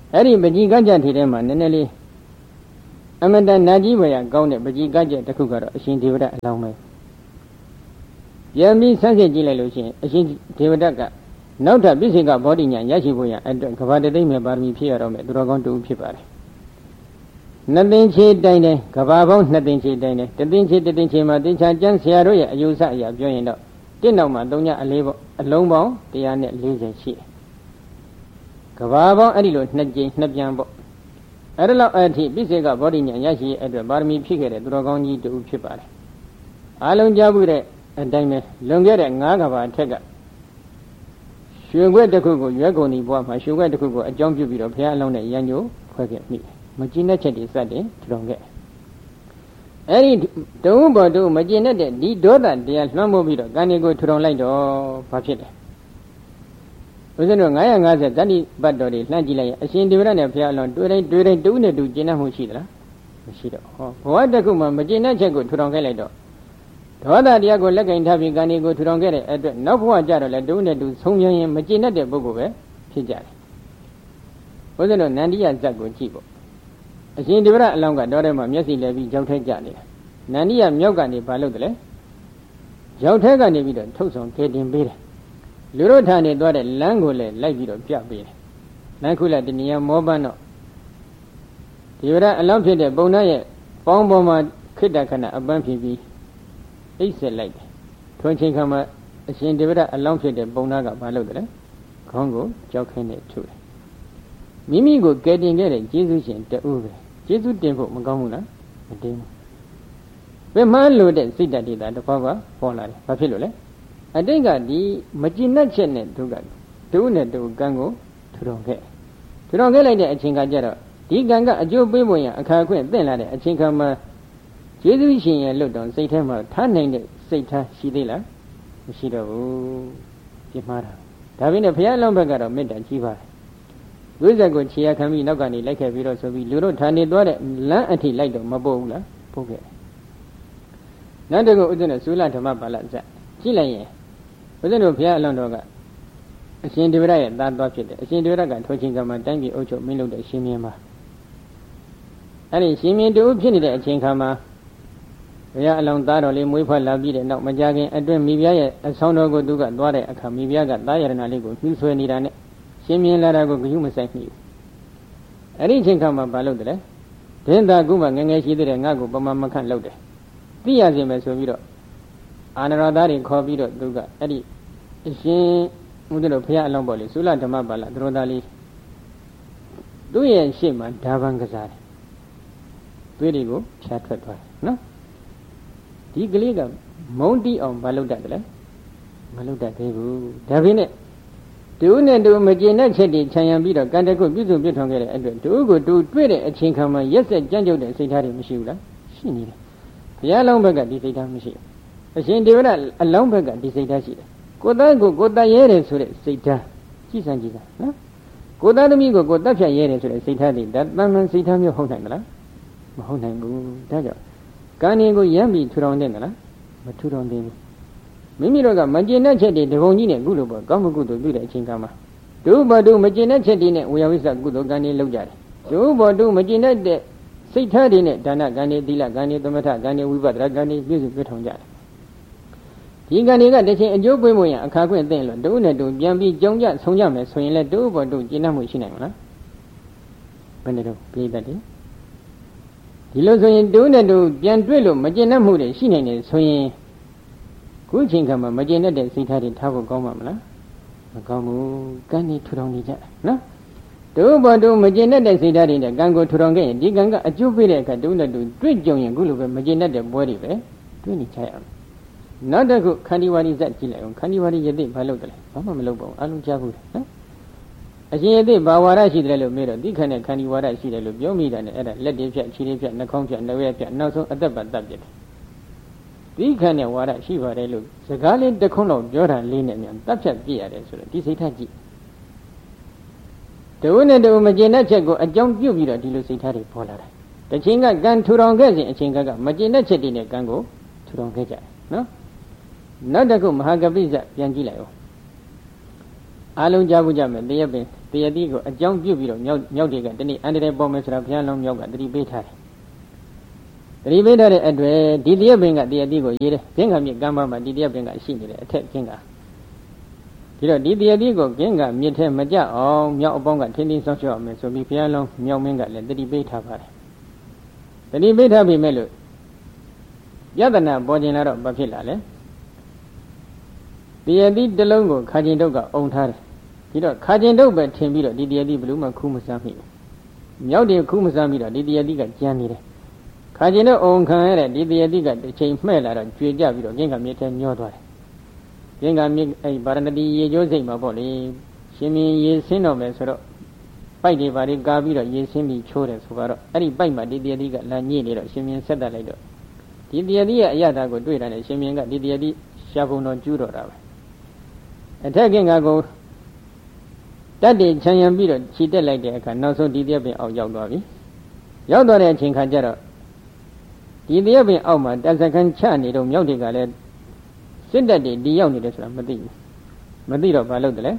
အဲ့ဒီပကြီးကကြထီထဲမှာနည်းနည်းလေးအမတန်နာကြီးဝယ်ရကောင်းတဲ့ပကြီးကကြတစ်ခုကတော့အရှင်ဒေဝဒတ်အလောင်းပဲပြန်ပြီးဆန်းစစ်ကြည့်လိုက်လို့ရှိရင်အရှင်ဒေဝဒတ်ကနောက်ထပ်ပြည့်စုံကဘောဓိညာရရှိဖို့ရအတွက်ကဘာတသိမ့်မဲ့ပါရမီဖြစ်ရတော့မယ်သူတော်ကောင်းတူဖြစ်ပါတယ်နှစ်သိန်းချေတိုင်းတိုင်းကဘာပေါင်းနှစ်သိန်းချေတိုင်းတိုင်းတသိန်းချေမှာသင်္ချာကျမ်းဆရာတို့ရဲ့အယူဆအရာပြောရင်တော့တစ်နောက်မှာ3ညအလေးပေါ့အလုံးပေါင်း140ရှိတယ်ကဘာပေါင်းအဲ့ဒီလိုနှစ်ကြိမ်နှစ်ပြန်ပေါ့အဲ့ဒါလောက်အထိပြည့်စုံကဘောဓိညာရရှိရဲ့အတွက်ပါရမီဖြစ်ခဲ့တဲ့သူတော်ကောင်းကြီးတူဖြစ်ပါတယ်အားလုံးကြားဘူးတဲ့အတိုင်းပဲလွန်ခဲ့တဲ့9ကဘာထက်ကရွှေခွက်တစ်ခုကိုရွက်ကုန်ဒီဘဝမှာရွှေခွက်တစ်ခုကိုအကြောင်းပြုပြီးတော့ဘုရားအလောင်းနဲ့ရန်ညိုဖွဲ့ခဲ့မိမကျင်တဲ့ချက်တွေစတင်ထူထောင်ခဲ့အဲ့ဒီတုံးပေါ်တုံးမကျင်တဲ့ဒီဒေါသတရားလွှမ်းမိုးပြီးတော့ကံတွေကိုထူထောင်လိုက်တော့ဘာဖြစ်လဲဦးဇင်းတို့950ဇတိပတ်တော်တွေလှမ်းကြည့်လိုက်ရင်အရှင်ဒေဝရနဲ့ဘုရားအလောင်းတွေ့တိုင်းတူနဲ့တူကျင်တတ်မှုရှိသလားမရှိတော့ဟောဘဝတစ်ခုမှာမကျင်တဲ့ချက်ကိုထူထောင်ခဲ့လိုက်တော့ဒေါသတရားကိုလက်ကင်ထားပြီးကံတွေကိုထူထောင်ခဲ့တဲ့အတွက်နောက်ဘဝကြတော့လေတူနဲ့တူဆုံးရရင်မကျင်တတ်တဲ့ပုဂ္ဂိုလ်ပဲဖြစ်ကြတယ်ဦးဇင်းတို့နန္ဒီယဇတ်ကိုကြည့်ပေါ့အရှင်ဒေဝရအလောင်းကတော့ထဲမှာမျက်စိလဲပြီးကြောက်ထဲကြနေတာနန္ဒီယမြောက်ကနေဘာလုပ်တယ်လဲကြောက်ထဲကနေပြီးတော့ထုတ်ဆောင်ကေတင်ပေးတယ်လူတို့ထံနေသွားတဲ့လမ်းကိုလည်းလိုက်ပြီးတော့ပြပေးတယ်လမ်းခုလက်တဏှာမောပန်းတော့ဒေဝရအလောင်းဖြစ်တဲ့ပုံနာရဲ့ပေါင်းပေါ်မှာခိတ္တခဏအပန်းဖြစ်ပြီးအိတ်ဆက်လိုက်တယ်ထွန်းချင်းခါမှာအရှင်ဒေဝရအလောင်းဖြစ်တဲ့ပုံနာကဘာလုပ်တယ်လဲခေါင်းကိုကြောက်ခင်းနဲ့ထုတယ်မိမိကိုကယ်တင်ခဲ့တဲ့ကျေးဇူးရှင်တူပဲကျေးဇူးတင်ဖို့မကောင်းဘူးလားမတင်ဘူးပြမလို့တဲ့စိတ်ဓာတ်တွေတဘောကပေါ်လာတယ်ဘာဖြစ်လို့လဲအတိတ်ကဒီမကျင်တတ်ချက်နဲ့သူကတူနဲ့တူကံကိုထူထောင်ခဲ့လိုက်တဲ့အချိန်ကကြတော့ဒီကံကအကျိုးပေးဖို့ရအခါခွင့်သင့်လာတဲ့အချိန်ခါမှာကျေးဇူးရှင်ရဲ့လွတ်တော်စိတ်ထဲမှာထားနိုင်တဲ့စိတ်ထားရှိသေးလားမရှိတော့ဘူးပြမှားတာဒါပေမဲ့ဘုရားအလောင်းဘက်ကတော့မေတ္တာကြီးပါတယ်ဝိဇ္ဇကိုခြေရခံပြီးနောက်ကနေလိုက်ခဲ့ပြီးတော့ဆိုပြီးလူတို့ဌာနေသွားတဲ့လမ်းအထိလိုက်တော့မပို့ဘူးလားပို့ခဲ့တယ်နောက်တစ်ခုဥဒ္ဒနဲ့သုလဓမ္မပါဠဇတ်ကြည့်လိုက်ရင်ဥဒ္ဒတို့ဘုရားအလောင်းတော်ကအရှင်ဒေဝရရဲ့သားတော်ဖြစ်တယ်အရှင်ဒေဝရကထိုချင်းကမှတိုင်းပြည်အုပ်ချုပ်မင်းလုပ်တဲ့ရှင်မင်းပါအဲ့ဒီရှင်မင်းတူဖြစ်နေတဲ့အချိန်ခါမှာဘုရားအလောင်းသားတော်လေးမွေးဖွားလာပြီးတဲ့နောက်မကြခင်အတွင်းမိဖုရားရဲ့အဆောင်တော်ကိုသူကသွားတဲ့အခါမိဖုရားကသားရတနာလေးကိုနှူးဆွဲနေတာနဲ့ရှင်မင်းလာတာကိုဂရုမစိုက်မိဘူးအဲ့ဒီအချိန်ခါမှာဘာလုပ်တယ်လဲဒင်းသာကုမှငငယ်ရှိသေးတယ်ငါ့ကိုပမာမခန့်လုပ်တယ်သိရစီမယ်ဆိုပြီးတော့အာနရသားတွေခေါ်ပြီးတော့သူကအဲ့ဒီအရှင်ဥဒ္ဒတို့ဘုရားအလောင်းပေါ်လေသုလဓမ္မပါဠသရောသားလေးသူ့ရဲ့ရှေ့မှာဓာပန်ကစားတယ်သွေးတွေကိုဖြာထွက်သွားတယ်နော်ဒီကလေးကမုံတီးအောင်မလုပ်တတ်တယ်လေမလုပ်တတ်သေးဘူးဒါပေမဲ့တူနဲ့တူမကျင်တဲ့ချက်တွေခြံရံပြီးတော့ကံတကုပြုစုပြထွန်ခဲ့တဲ့အတွက်တူကိုတူတွေ့တဲ့အချိန်ခါမှာရက်ဆက်ကြမ်းကြုတ်တဲ့စိတ်ထားတွေမရှိဘူးလားရှိနေတယ်ဘုရားလောင်းဘက်ကဒီစိတ်ထားမရှိဘူးအရှင်ဒေဝရအလောင်းဘက်ကဒီစိတ်ထားရှိတယ်ကိုယ်သားကိုကိုယ်သားရဲတယ်ဆိုတဲ့စိတ်ထားကြည်စံကြည်စံနော်ကိုယ်သားသမီးကိုကိုယ်တပ်ဖြတ်ရဲတယ်ဆိုတဲ့စိတ်ထားတွေဒါတန်တန်စိတ်ထားမျိုးဟုတ်နိုင်မလားမဟုတ်နိုင်ဘူးဒါကြောင့်ကံရင်ကိုရမ်းပြီးထူထောင်တဲ့မလားမထူထောင်သေးဘူးမိမိတို့ကမကျင်တဲ့ချက်တွေတပုံကြီးနဲ့ကုလို့ပေါ့ကောင်းမကုသိုလ်ပြုတဲ့အချိန်ကမှာဒုဘတုမကျင်တဲ့ချက်တွေနဲ့ဝေယဝိသကုသိုလ်ကံတွေလုပ်ကြတယ်ဒုဘတုမကျင်တဲ့စိတ်ထားတွေနဲ့ဒါနကံတွေသီလကံတွေသမထကံတွေဝိပဿနာကံတွေပြည့်စုံပြထောင်ကြတယ်ဒီကံတွေကတစ်ချိန်အကျိုးပေးဖို့ရအခါခွင့်သိလို့ဒုနဲ့ဒုပြန်ပြီးကြုံကြဆုံးကြမယ်ဆိုရင်လည်းဒုဘတုကျင့်တတ်မှုရှိနိုင်မလားဘယ်နဲ့တော့ပြိတ္တတယ်ဒီလိုဆိုရင်ဒုနဲ့ဒုပြန်တွေ့လို့မကျင်တတ်မှုတွေရှိနိုင်တယ်ဆိုရင်ခုချိန်ခါမှာမကျင်တတ်တဲ့စိတ်ထားတွေထားဖို့ကောင်းမှာမလားမကောင်းဘူးကံတွေထူထောင်နေကြတယ်နော်ဒုဘတုမကျင်တတ်တဲ့စိတ်ထားတွေနဲ့ကံကိုထူထောင်ခဲ့ရင်ဒီကံကအကျိုးပေးတဲ့အခါဒုနဲ့ဒုတွေ့ကြုံရင်ခုလိုပဲမကျင်တတ်တဲ့ပွဲတွေပဲတွေ့နေကြရအောင်နောက်တစ်ခုခန္ဒီဝါဒီဇက်ကြည့်လိုက်အောင်ခန္ဒီဝါဒီယသိဘာလုပ်တယ်လဲဘာမှမလုပ်ပါဘူးအလုံးကြားဘူးနော်အရှင်ယသိဘာဝါဒရှိတယ်လို့မေးတော့ဒီခန္ဓာခန္ဒီဝါဒရှိတယ်လို့ပြောမိတာနဲ့အဲ့ဒါလက်တွေဖြတ်ခြေတွေဖြတ်နှာခေါင်းဖြတ်နှဝဲဖြတ်နောက်ဆုံးအသက်ပတ်တတ်ပြတယ်ဒီခန္ဓာဝါဒရှိပါတယ်လို့စကားလေးတစ်ခုလောက်ပြောတာလေးနဲ့မြန်တတ်ဖြတ်ပြရတယ်ဆိုတော့ဒီစိတ်ထားကြည့်တဝိနဲ့တဝိမကျင်တဲ့ချက်ကိုအကြောင်းပြုပြီးတော့ဒီလိုစိတ်ထားတွေပေါ်လာတယ်တချိန်ကကံထူထောင်ခဲ့စဉ်အချိန်ကမကျင်တဲ့ချက်တွေနဲ့ကံကိုထူထောင်ခဲ့ကြတယ်နော်နောက်တစ်ခုမဟာကပိစပြန်ကြည့်လိုက်အောင်အားလုံးကြားဖို့ကြမယ်တရက်ပင်တရားတိကိုအကြောင်းပြုပြီးတော့မြောက်တွေကတနေ့အန္တရာယ်ပေါ်မယ်ဆိုတာဘုရားလုံးမြောက်ကတတိပေးထားတယ်တတိပေးထားတဲ့အတွေ့ဒီတရားပင်ကတရားတိကိုရေးတယ်ဂင်္ဂမြစ်ကမ်းပါမှာဒီတရားပင်ကရှိနေတယ်အထက်ဂင်္ဂဒီတော့ဒီတရားတိကိုဂင်္ဂမြစ်ထဲမကြအောင်မြောက်အပေါင်းကထင်းထင်းဆောက်ရှောက်အောင်မယ်ဆိုပြီးဘုရားလုံးမြောက်မင်းကလည်းတတိပေးထားပါတယ်တတိပေးထားပြီမဲ့လို့ယတနာပေါ်ခြင်းလာတော့ဘာဖြစ်လာလဲတရားတိတစ်လုံးကိုခါကျင်တုတ်ကအုံထားတယ်ဒီတော့ခါကျင်တုတ်ပဲထင်ပြီးတော့ဒီတရားတိဘယ်လို့မှခူးမစမ်းမိဘူးမြောက်တယ်ခူးမစမ်းပြီးတော့ဒီတရားတိကကျန်နေတယ်ခါကျင်တုတ်အုံခံရတဲ့ဒီတရားတိကတစ်ချိန်မှဲ့လာတော့ကျွေကြပြီးတော့ဂင်္ဂမြစ်ထဲညှောသွားတယ်ဂင်္ဂမြစ်အဲ့ဗာရဏတိရေကျိုးစိတ်မှာပေါ့လေရှင်မင်းရေဆင်းတော့မယ်ဆိုတော့ပိုက်တွေဘာတွေကားပြီးတော့ရေဆင်းပြီးချိုးတယ်ဆိုတော့အဲ့ဒီပိုက်မှာဒီတရားတိကလာညှိနေတော့ရှင်မင်းဆက်တက်လိုက်တော့ဒီတရားတိရဲ့အရသာကိုတွေ့တာနဲ့ရှင်မင်းကဒီတရားတိရှားပုံတော်ကျူးတော်တာပဲအထက်ကင်္ဂကိုတတ်တယ်ခြံရံပြီးတော့ခြိတက်လိုက်တဲ့အခါနောက်ဆုံးဒီတရားပင်အောက်ရောက်သွားပြီရောက်သွားတဲ့အချိန်ခါကျတော့ဒီတရားပင်အောက်မှာတက်စခန်းချနေတော့မြောက်တွေကလည်းစစ်တက်တွေဒီရောက်နေတယ်ဆိုတာမသိဘူးမသိတော့ဘာလုပ်တယ်လဲ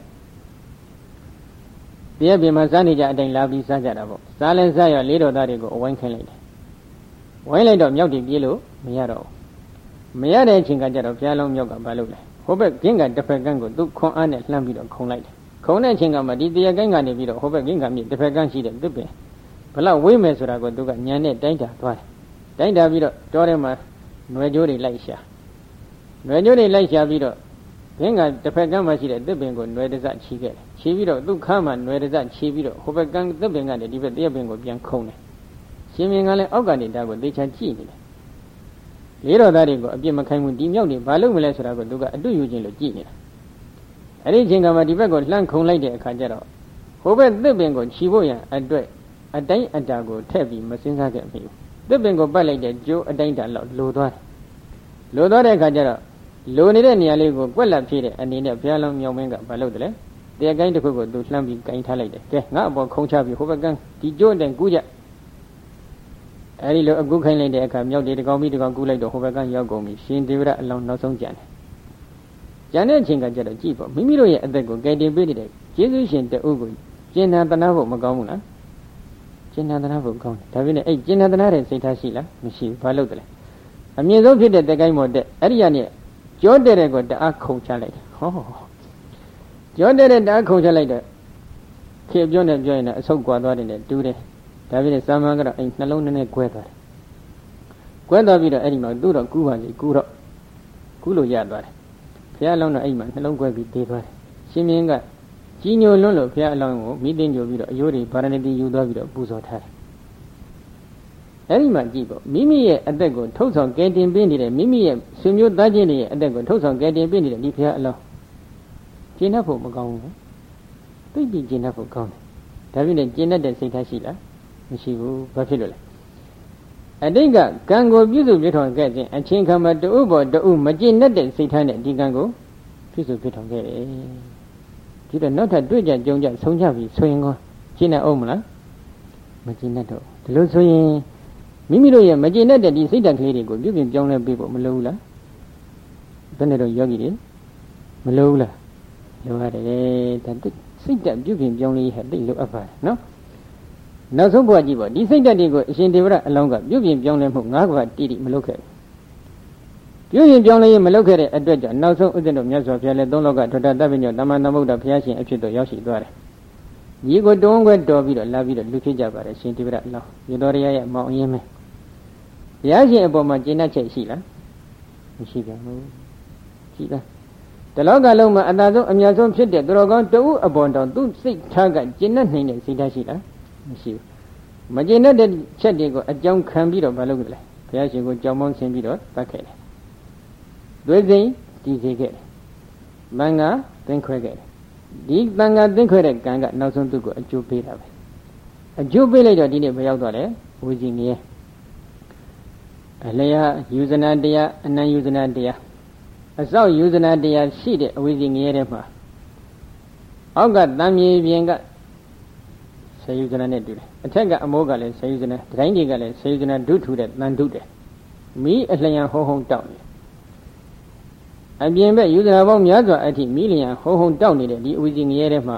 တရားပင်မှာစားနေကြအတိုင်းလာပြီးစားကြတာပေါ့စားလဲစားရလေးတော်သားတွေကိုအဝိုင်းခိုင်းလိုက်တယ်ဝိုင်းလိုက်တော့မြောက်တွေပြေးလို့မရတော့ဘူးမရတဲ့အချိန်ခါကျတော့ဘုရားလုံးမြောက်ကဘာလုပ်လဲဟိုဘက်ဂင်္ဂတစ်ဖက်ကန်းကိုသူခွန်အားနဲ့လှမ်းပြီးတော့ခုံလိုက်တယ်ခုံတဲ့အချိန်ကမှဒီတရားကိုင်းကနေပြီးတော့ဟိုဘက်ဂင်္ဂမြစ်တစ်ဖက်ကန်းရှိတဲ့သစ်ပင်ဘလောက်ဝေးမယ်ဆိုတာကိုသူကညံနဲ့တိုင်းတာသွားတယ်တိုင်းတာပြီးတော့တောထဲမှာຫນွယ်ကြိုးတွေလိုက်ရှာຫນွယ်ကြိုးတွေလိုက်ရှာပြီးတော့ဂင်္ဂတစ်ဖက်ကန်းမှာရှိတဲ့သစ်ပင်ကိုຫນွယ်တစချီခဲ့တယ်ချီပြီးတော့သူ့ခါမှာຫນွယ်တစချီပြီးတော့ဟိုဘက်ကန်းသစ်ပင်ကနေဒီဘက်တရားပင်ကိုပြန်ခုံတယ်ရှင်မင်းကလည်းအောက်ကနေဒါကိုသေချာကြည့်နေတယ်လေးတော်သားတွေကိုအပြစ်မခိုင်းဘူးဒီမြောက်တွေဘာလုပ်မလဲဆိုတာကိုသူကအတူယူခြင်းလို့ကြည့်နေတာအဲ့ဒီအချိန်ကမှဒီဘက်ကိုလှမ်းခုံလိုက်တဲ့အခါကျတော့ဟိုဘက်သစ်ပင်ကိုခြီဖို့ရန်အတွက်အတိုင်းအတာကိုထည့်ပြီးမစင်းစားခဲ့မိဘူးသစ်ပင်ကိုပတ်လိုက်တဲ့ကျိုးအတိုင်းတာလောက်လိုသွားတယ်လိုသွားတဲ့အခါကျတော့လိုနေတဲ့နေရာလေးကိုကွက်လက်ဖြည့်တဲ့အနေနဲ့ဘုရားလုံးမြောင်မင်းကဘာလုပ်တယ်လဲတရားကိုင်းတစ်ခုကိုသူလှမ်းပြီးကင်ထားလိုက်တယ်ကဲငါအပေါ်ခုံချပြီးဟိုဘက်ကဒီကျိုးအတိုင်းကူးကြအဲ့ဒီလိုအကူခိုင်းလိုက်တဲ့အခါမြောက်တွေတကောင်ပြီးတကောင်ကူးလိုက်တော့ဟိုဘက်ကရောက်ကုန်ပြီရှင်ဒေဝရအလောင်းနောက်ဆုံးကြံတယ်ကြံတဲ့အချိန်ကကျတော့ကြည့်ပေါ့မိမိတို့ရဲ့အသက်ကိုကယ်တင်ပေးနေတဲ့ယေရှုရှင်တဦးကိုကျင့်နာသနာဖို့မကောင်းဘူးလားကျင့်နာသနာဖို့ကောင်းတယ်ဒါပေမဲ့အဲ့ကျင့်နာသနာတဲ့စိတ်ထားရှိလားမရှိဘူးဘာလို့တလဲအမြင့်ဆုံးဖြစ်တဲ့တကိုင်းမော်တဲ့အဲ့ဒီကနေကြောတဲ့တဲ့ကိုတအားခုံချလိုက်တယ်ဟောကြောတဲ့တဲ့တအားခုံချလိုက်တော့ခေပြောနေပြောရင်လည်းအဆုတ်ကွာသွားတယ်နဲ့တူးတယ်ဒါပေမဲ့စာမန်ကတော့အဲ့နှလုံးနဲ့ကွဲသွားတယ်ကွဲသွားပြီးတော့အဲ့ဒီမှာသူ့တော့ကူးပါစီကူးတော့ကူးလို့ရသွားတယ်ဘုရားအလောင်းတော့အဲ့မှာနှလုံးကွဲပြီးသေသွားတယ်ရှင်မင်းကကြီးညိုလွန်းလို့ဘုရားအလောင်းကိုမိသိညိုပြီးတော့အယိုးတွေဗာရဏတိယူသွားပြီးတော့ပူဇော်ထားတယ်အဲ့ဒီမှာကြည့်ပေါ့မိမိရဲ့အသက်ကိုထုတ်ဆောင်ကယ်တင်ပေးနေတဲ့မိမိရဲ့ဆွေမျိုးသားချင်းတွေရဲ့အသက်ကိုထုတ်ဆောင်ကယ်တင်ပေးနေတဲ့ဒီဘုရားအလောင်းကျင့်တတ်ဖို့မကောင်းဘူးသိပြီးကျင့်တတ်ဖို့ကောင်းတယ်ဒါပြင်ကျင့်တတ်တဲ့စိတ်ထားရှိလားမရှိဘူးဘာဖြစ်လို့လဲအတိတ်ကကံကိုပြုစုပြထောင်ခဲ့ခြင်းအချင်းခံမှာတူပေါ်တူမကျင့်တတ်တဲ့စိတ်ထားနဲ့ဒီကံကိုပြုစုပြထောင်ခဲ့တယ်ဒီတော့နောက်ထပ်တွေ့ကြကြုံကြဆုံးကြပြီဆိုရင်ကောကျင့်တတ်အောင်မလားမကျင့်တတ်တော့ဒီလိုဆိုရင်မိမိတို့ရဲ့မကျင့်တတ်တဲ့ဒီစိတ်ဓာတ်ကလေးတွေကိုပြုပြင်ပြောင်းလဲပေးဖို့မလိုဘူးလားဘယ်နဲ့တော့ယောဂီတွေမလိုဘူးလားလိုရတယ်ဒါစိတ်ဓာတ်ပြုပြင်ပြောင်းလဲဟာသိလိုအပ်ပါတယ်နော်နောက်ဆုံးဘဝကြည့်ပေါ့ဒီစိတ်ဓာတ်တွေကိုအရှင်ဒေဝရအလောင်းကပြုပြင်ပြောင်းလဲမှု၅ကဘာတိတိမလုပ်ခဲ့ပြုပြင်ပြောင်းလဲရင်မလုပ်ခဲ့တဲ့အတွက်ကြောင့်နောက်ဆုံးဥစ္စံတော်မြတ်စွာဘုရားလည်းသုံးလောကထွတ်တတ်ပညောတမန်သမုဒ္ဒဘုရားရှင်အဖြစ်သို့ရောက်ရှိသွားတယ်ညီကိုတွန်းခွဲတော်ပြီးတော့လာပြီးတော့လူဖြစ်ကြပါတယ်ရှင်ဒေဝရအလောင်းရေတော်ရရဲ့မောင်အင်းမင်းဘုရားရှင်အပေါ်မှာကျင့်တတ်ချက်ရှိလားမရှိပါဘူးရှိလားတလောကလုံးမှာအသာဆုံးအများဆုံးဖြစ်တဲ့သူတော်ကောင်းတဦးအပေါ်တောင်သူစိတ်ထားကကျင့်တတ်နိုင်တဲ့စိတ်ထားရှိလားမရှိဘူးမကျင့်တတ်တဲ့ချက်တွေကိုအကြောင်းခံပြီးတော့မလုပ်ကြလေဘုရားရှင်ကိုကြောင်မောင်းဆင်းပြီးတော့တတ်ခဲ့တယ်သွေးစိမ်တည်စေခဲ့တယ်မင်္ဂသင်ခွဲခဲ့တယ်ဒီတန်ခါသင်ခွဲတဲ့ကံကနောက်ဆုံးသူ့ကိုအကျိုးပေးတာပဲအကျိုးပေးလိုက်တော့ဒီနေ့မရောက်တော့လေဝိဇ္ဇင်ကြီးအလျာယူဇနာတရားအနံယူဇနာတရားအစောက်ယူဇနာတရားရှိတဲ့အဝိဇ္ဇင်ကြီးထဲမှာအောက်ကတံမြေပြင်ကဆယ်ယူဇနာနဲ့တူတယ်အထက်ကအမိုးကလည်းဆယ်ယူဇနာဒတိုင်းတွေကလည်းဆယ်ယူဇနာဒုထုတဲ့တန်ထုတယ်မီးအလျံဟုံဟုံတောက်နေအပြင်ဘက်ယူဇနာပေါင်းများစွာအထိမီးလျံဟုံဟုံတောက်နေတဲ့ဒီအဝိဇ္ဇင်ကြီးထဲမှာ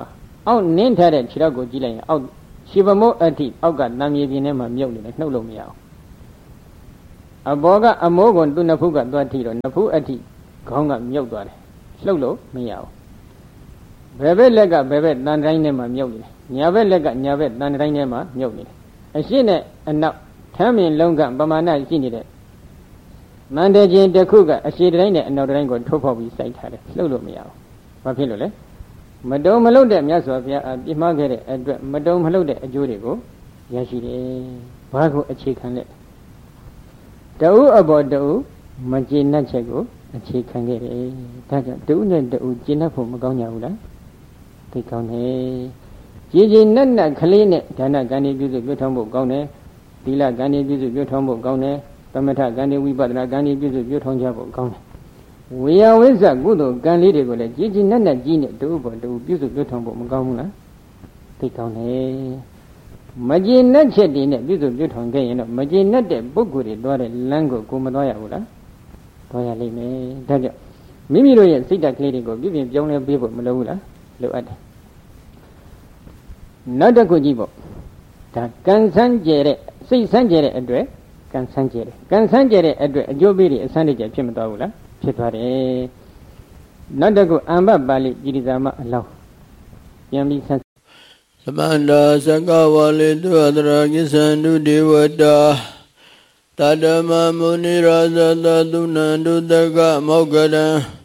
အောက်နင်းထားတဲ့ခြေထောက်ကိုကြည့်လိုက်ရင်အောက်ခြေပမိုးအထိအောက်ကတံမြေပြင်းထဲမှာမြုပ်နေတယ်နှုတ်လို့မရအောင်အဘောကအမိုးကိုသူ့နှစ်ဖူးကသွားထိတော့နှစ်ဖူးအထိခေါင်းကမြုပ်သွားတယ်လှုပ်လို့မရအောင်ဘယ်ဘက်လက်ကဘယ်ဘက်တန်တိုင်းထဲမှာမြုပ်နေတယ်ညာဘက်လက်ကညာဘက်တန်တိုင်းထဲမှာမြုပ်နေတယ်အရှိနဲ့အနောက်ထမ်းမြင်လုံးကပမာဏရှိနေတဲ့မန္တချင်းတစ်ခုကအရှိတိုင်းနဲ့အနောက်တိုင်းကိုထုတ်ဖောက်ပြီးစိုက်ထားတယ်လှုပ်လို့မရအောင်ဘာဖြစ်လို့လဲမတုံမလှုပ်တဲ့မြတ်စွာဘုရားပြစ်မှားခဲ့တဲ့အတွက်မတုံမလှုပ်တဲ့အကျိုးတွေကိုရရှိတယ်ဘာကိုအခြေခံလဲတဦးအပေါ်တဦးမကျေနပ်ချက်ကိုအခြေခံခဲ့တယ်ဒါကြောင့်တဦးနဲ့တဦးကျေနပ်ဖို့မကောင်းကြဘူးလားသိကောင်းတယ်ကြည်ကြည်နက်နက်ကလေးနဲ့ဒါနကံဒီပြုစုပြုထောင်ဖို့ကောင်းတယ်သီလကံဒီပြုစုပြုထောင်ဖို့ကောင်းတယ်သမထကံဒီဝိပဿနာကံဒီပြုစုပြုထောင်ကြဖို့ကောင်းတယ်ဝေယဝိဇ္ဇကုသိုလ်ကံလေးတွေကိုလည်းကြည်ကြည်နက်နက်ကြီးနဲ့တဦးပေါ်တဦးပြုစုပြုထောင်ဖို့မကောင်းဘူးလားသိကောင်းတယ်မကျေနပ်ချက်တွေနဲ့ပြုစုပြုထောင်ခဲ့ရင်တော့မကျေနပ်တဲ့ပုဂ္ဂိုလ်တွေသွားတဲ့လမ်းကိုမသွားရဘူးလားသွားရလိမ့်မယ်ဒါကြောင့်မိမိတို့ရဲ့စိတ်ဓာတ်ကလေးတွေကိုပြုပြင်ပြောင်းလဲပေးဖို့မလိုဘူးလားလိုအပ်တယ်နောက်တစ်ခုကြည့်ပေါ့ဒါကံဆန်းကျဲတဲ့စိတ်ဆန်းကျဲတဲ့အတွက်ကံဆန်းကျဲတယ်ကံဆန်းကျဲတဲ့အတွက်အကျိုးပေးတွေအဆန်းတကျဖြစ်မသွားဘူးလားဖြစ်သွားတယ်နောက်တစ်ခုအမ္ဘပါဠိကြည်ဇာမအလောင်းပြန်ပြီးဆန်းသမန္တာသကဝါလေတုအတရာကိသန္တုဒေဝတာတတမမုနိရာဇတသုဏန္တုတကမောက္ကရံ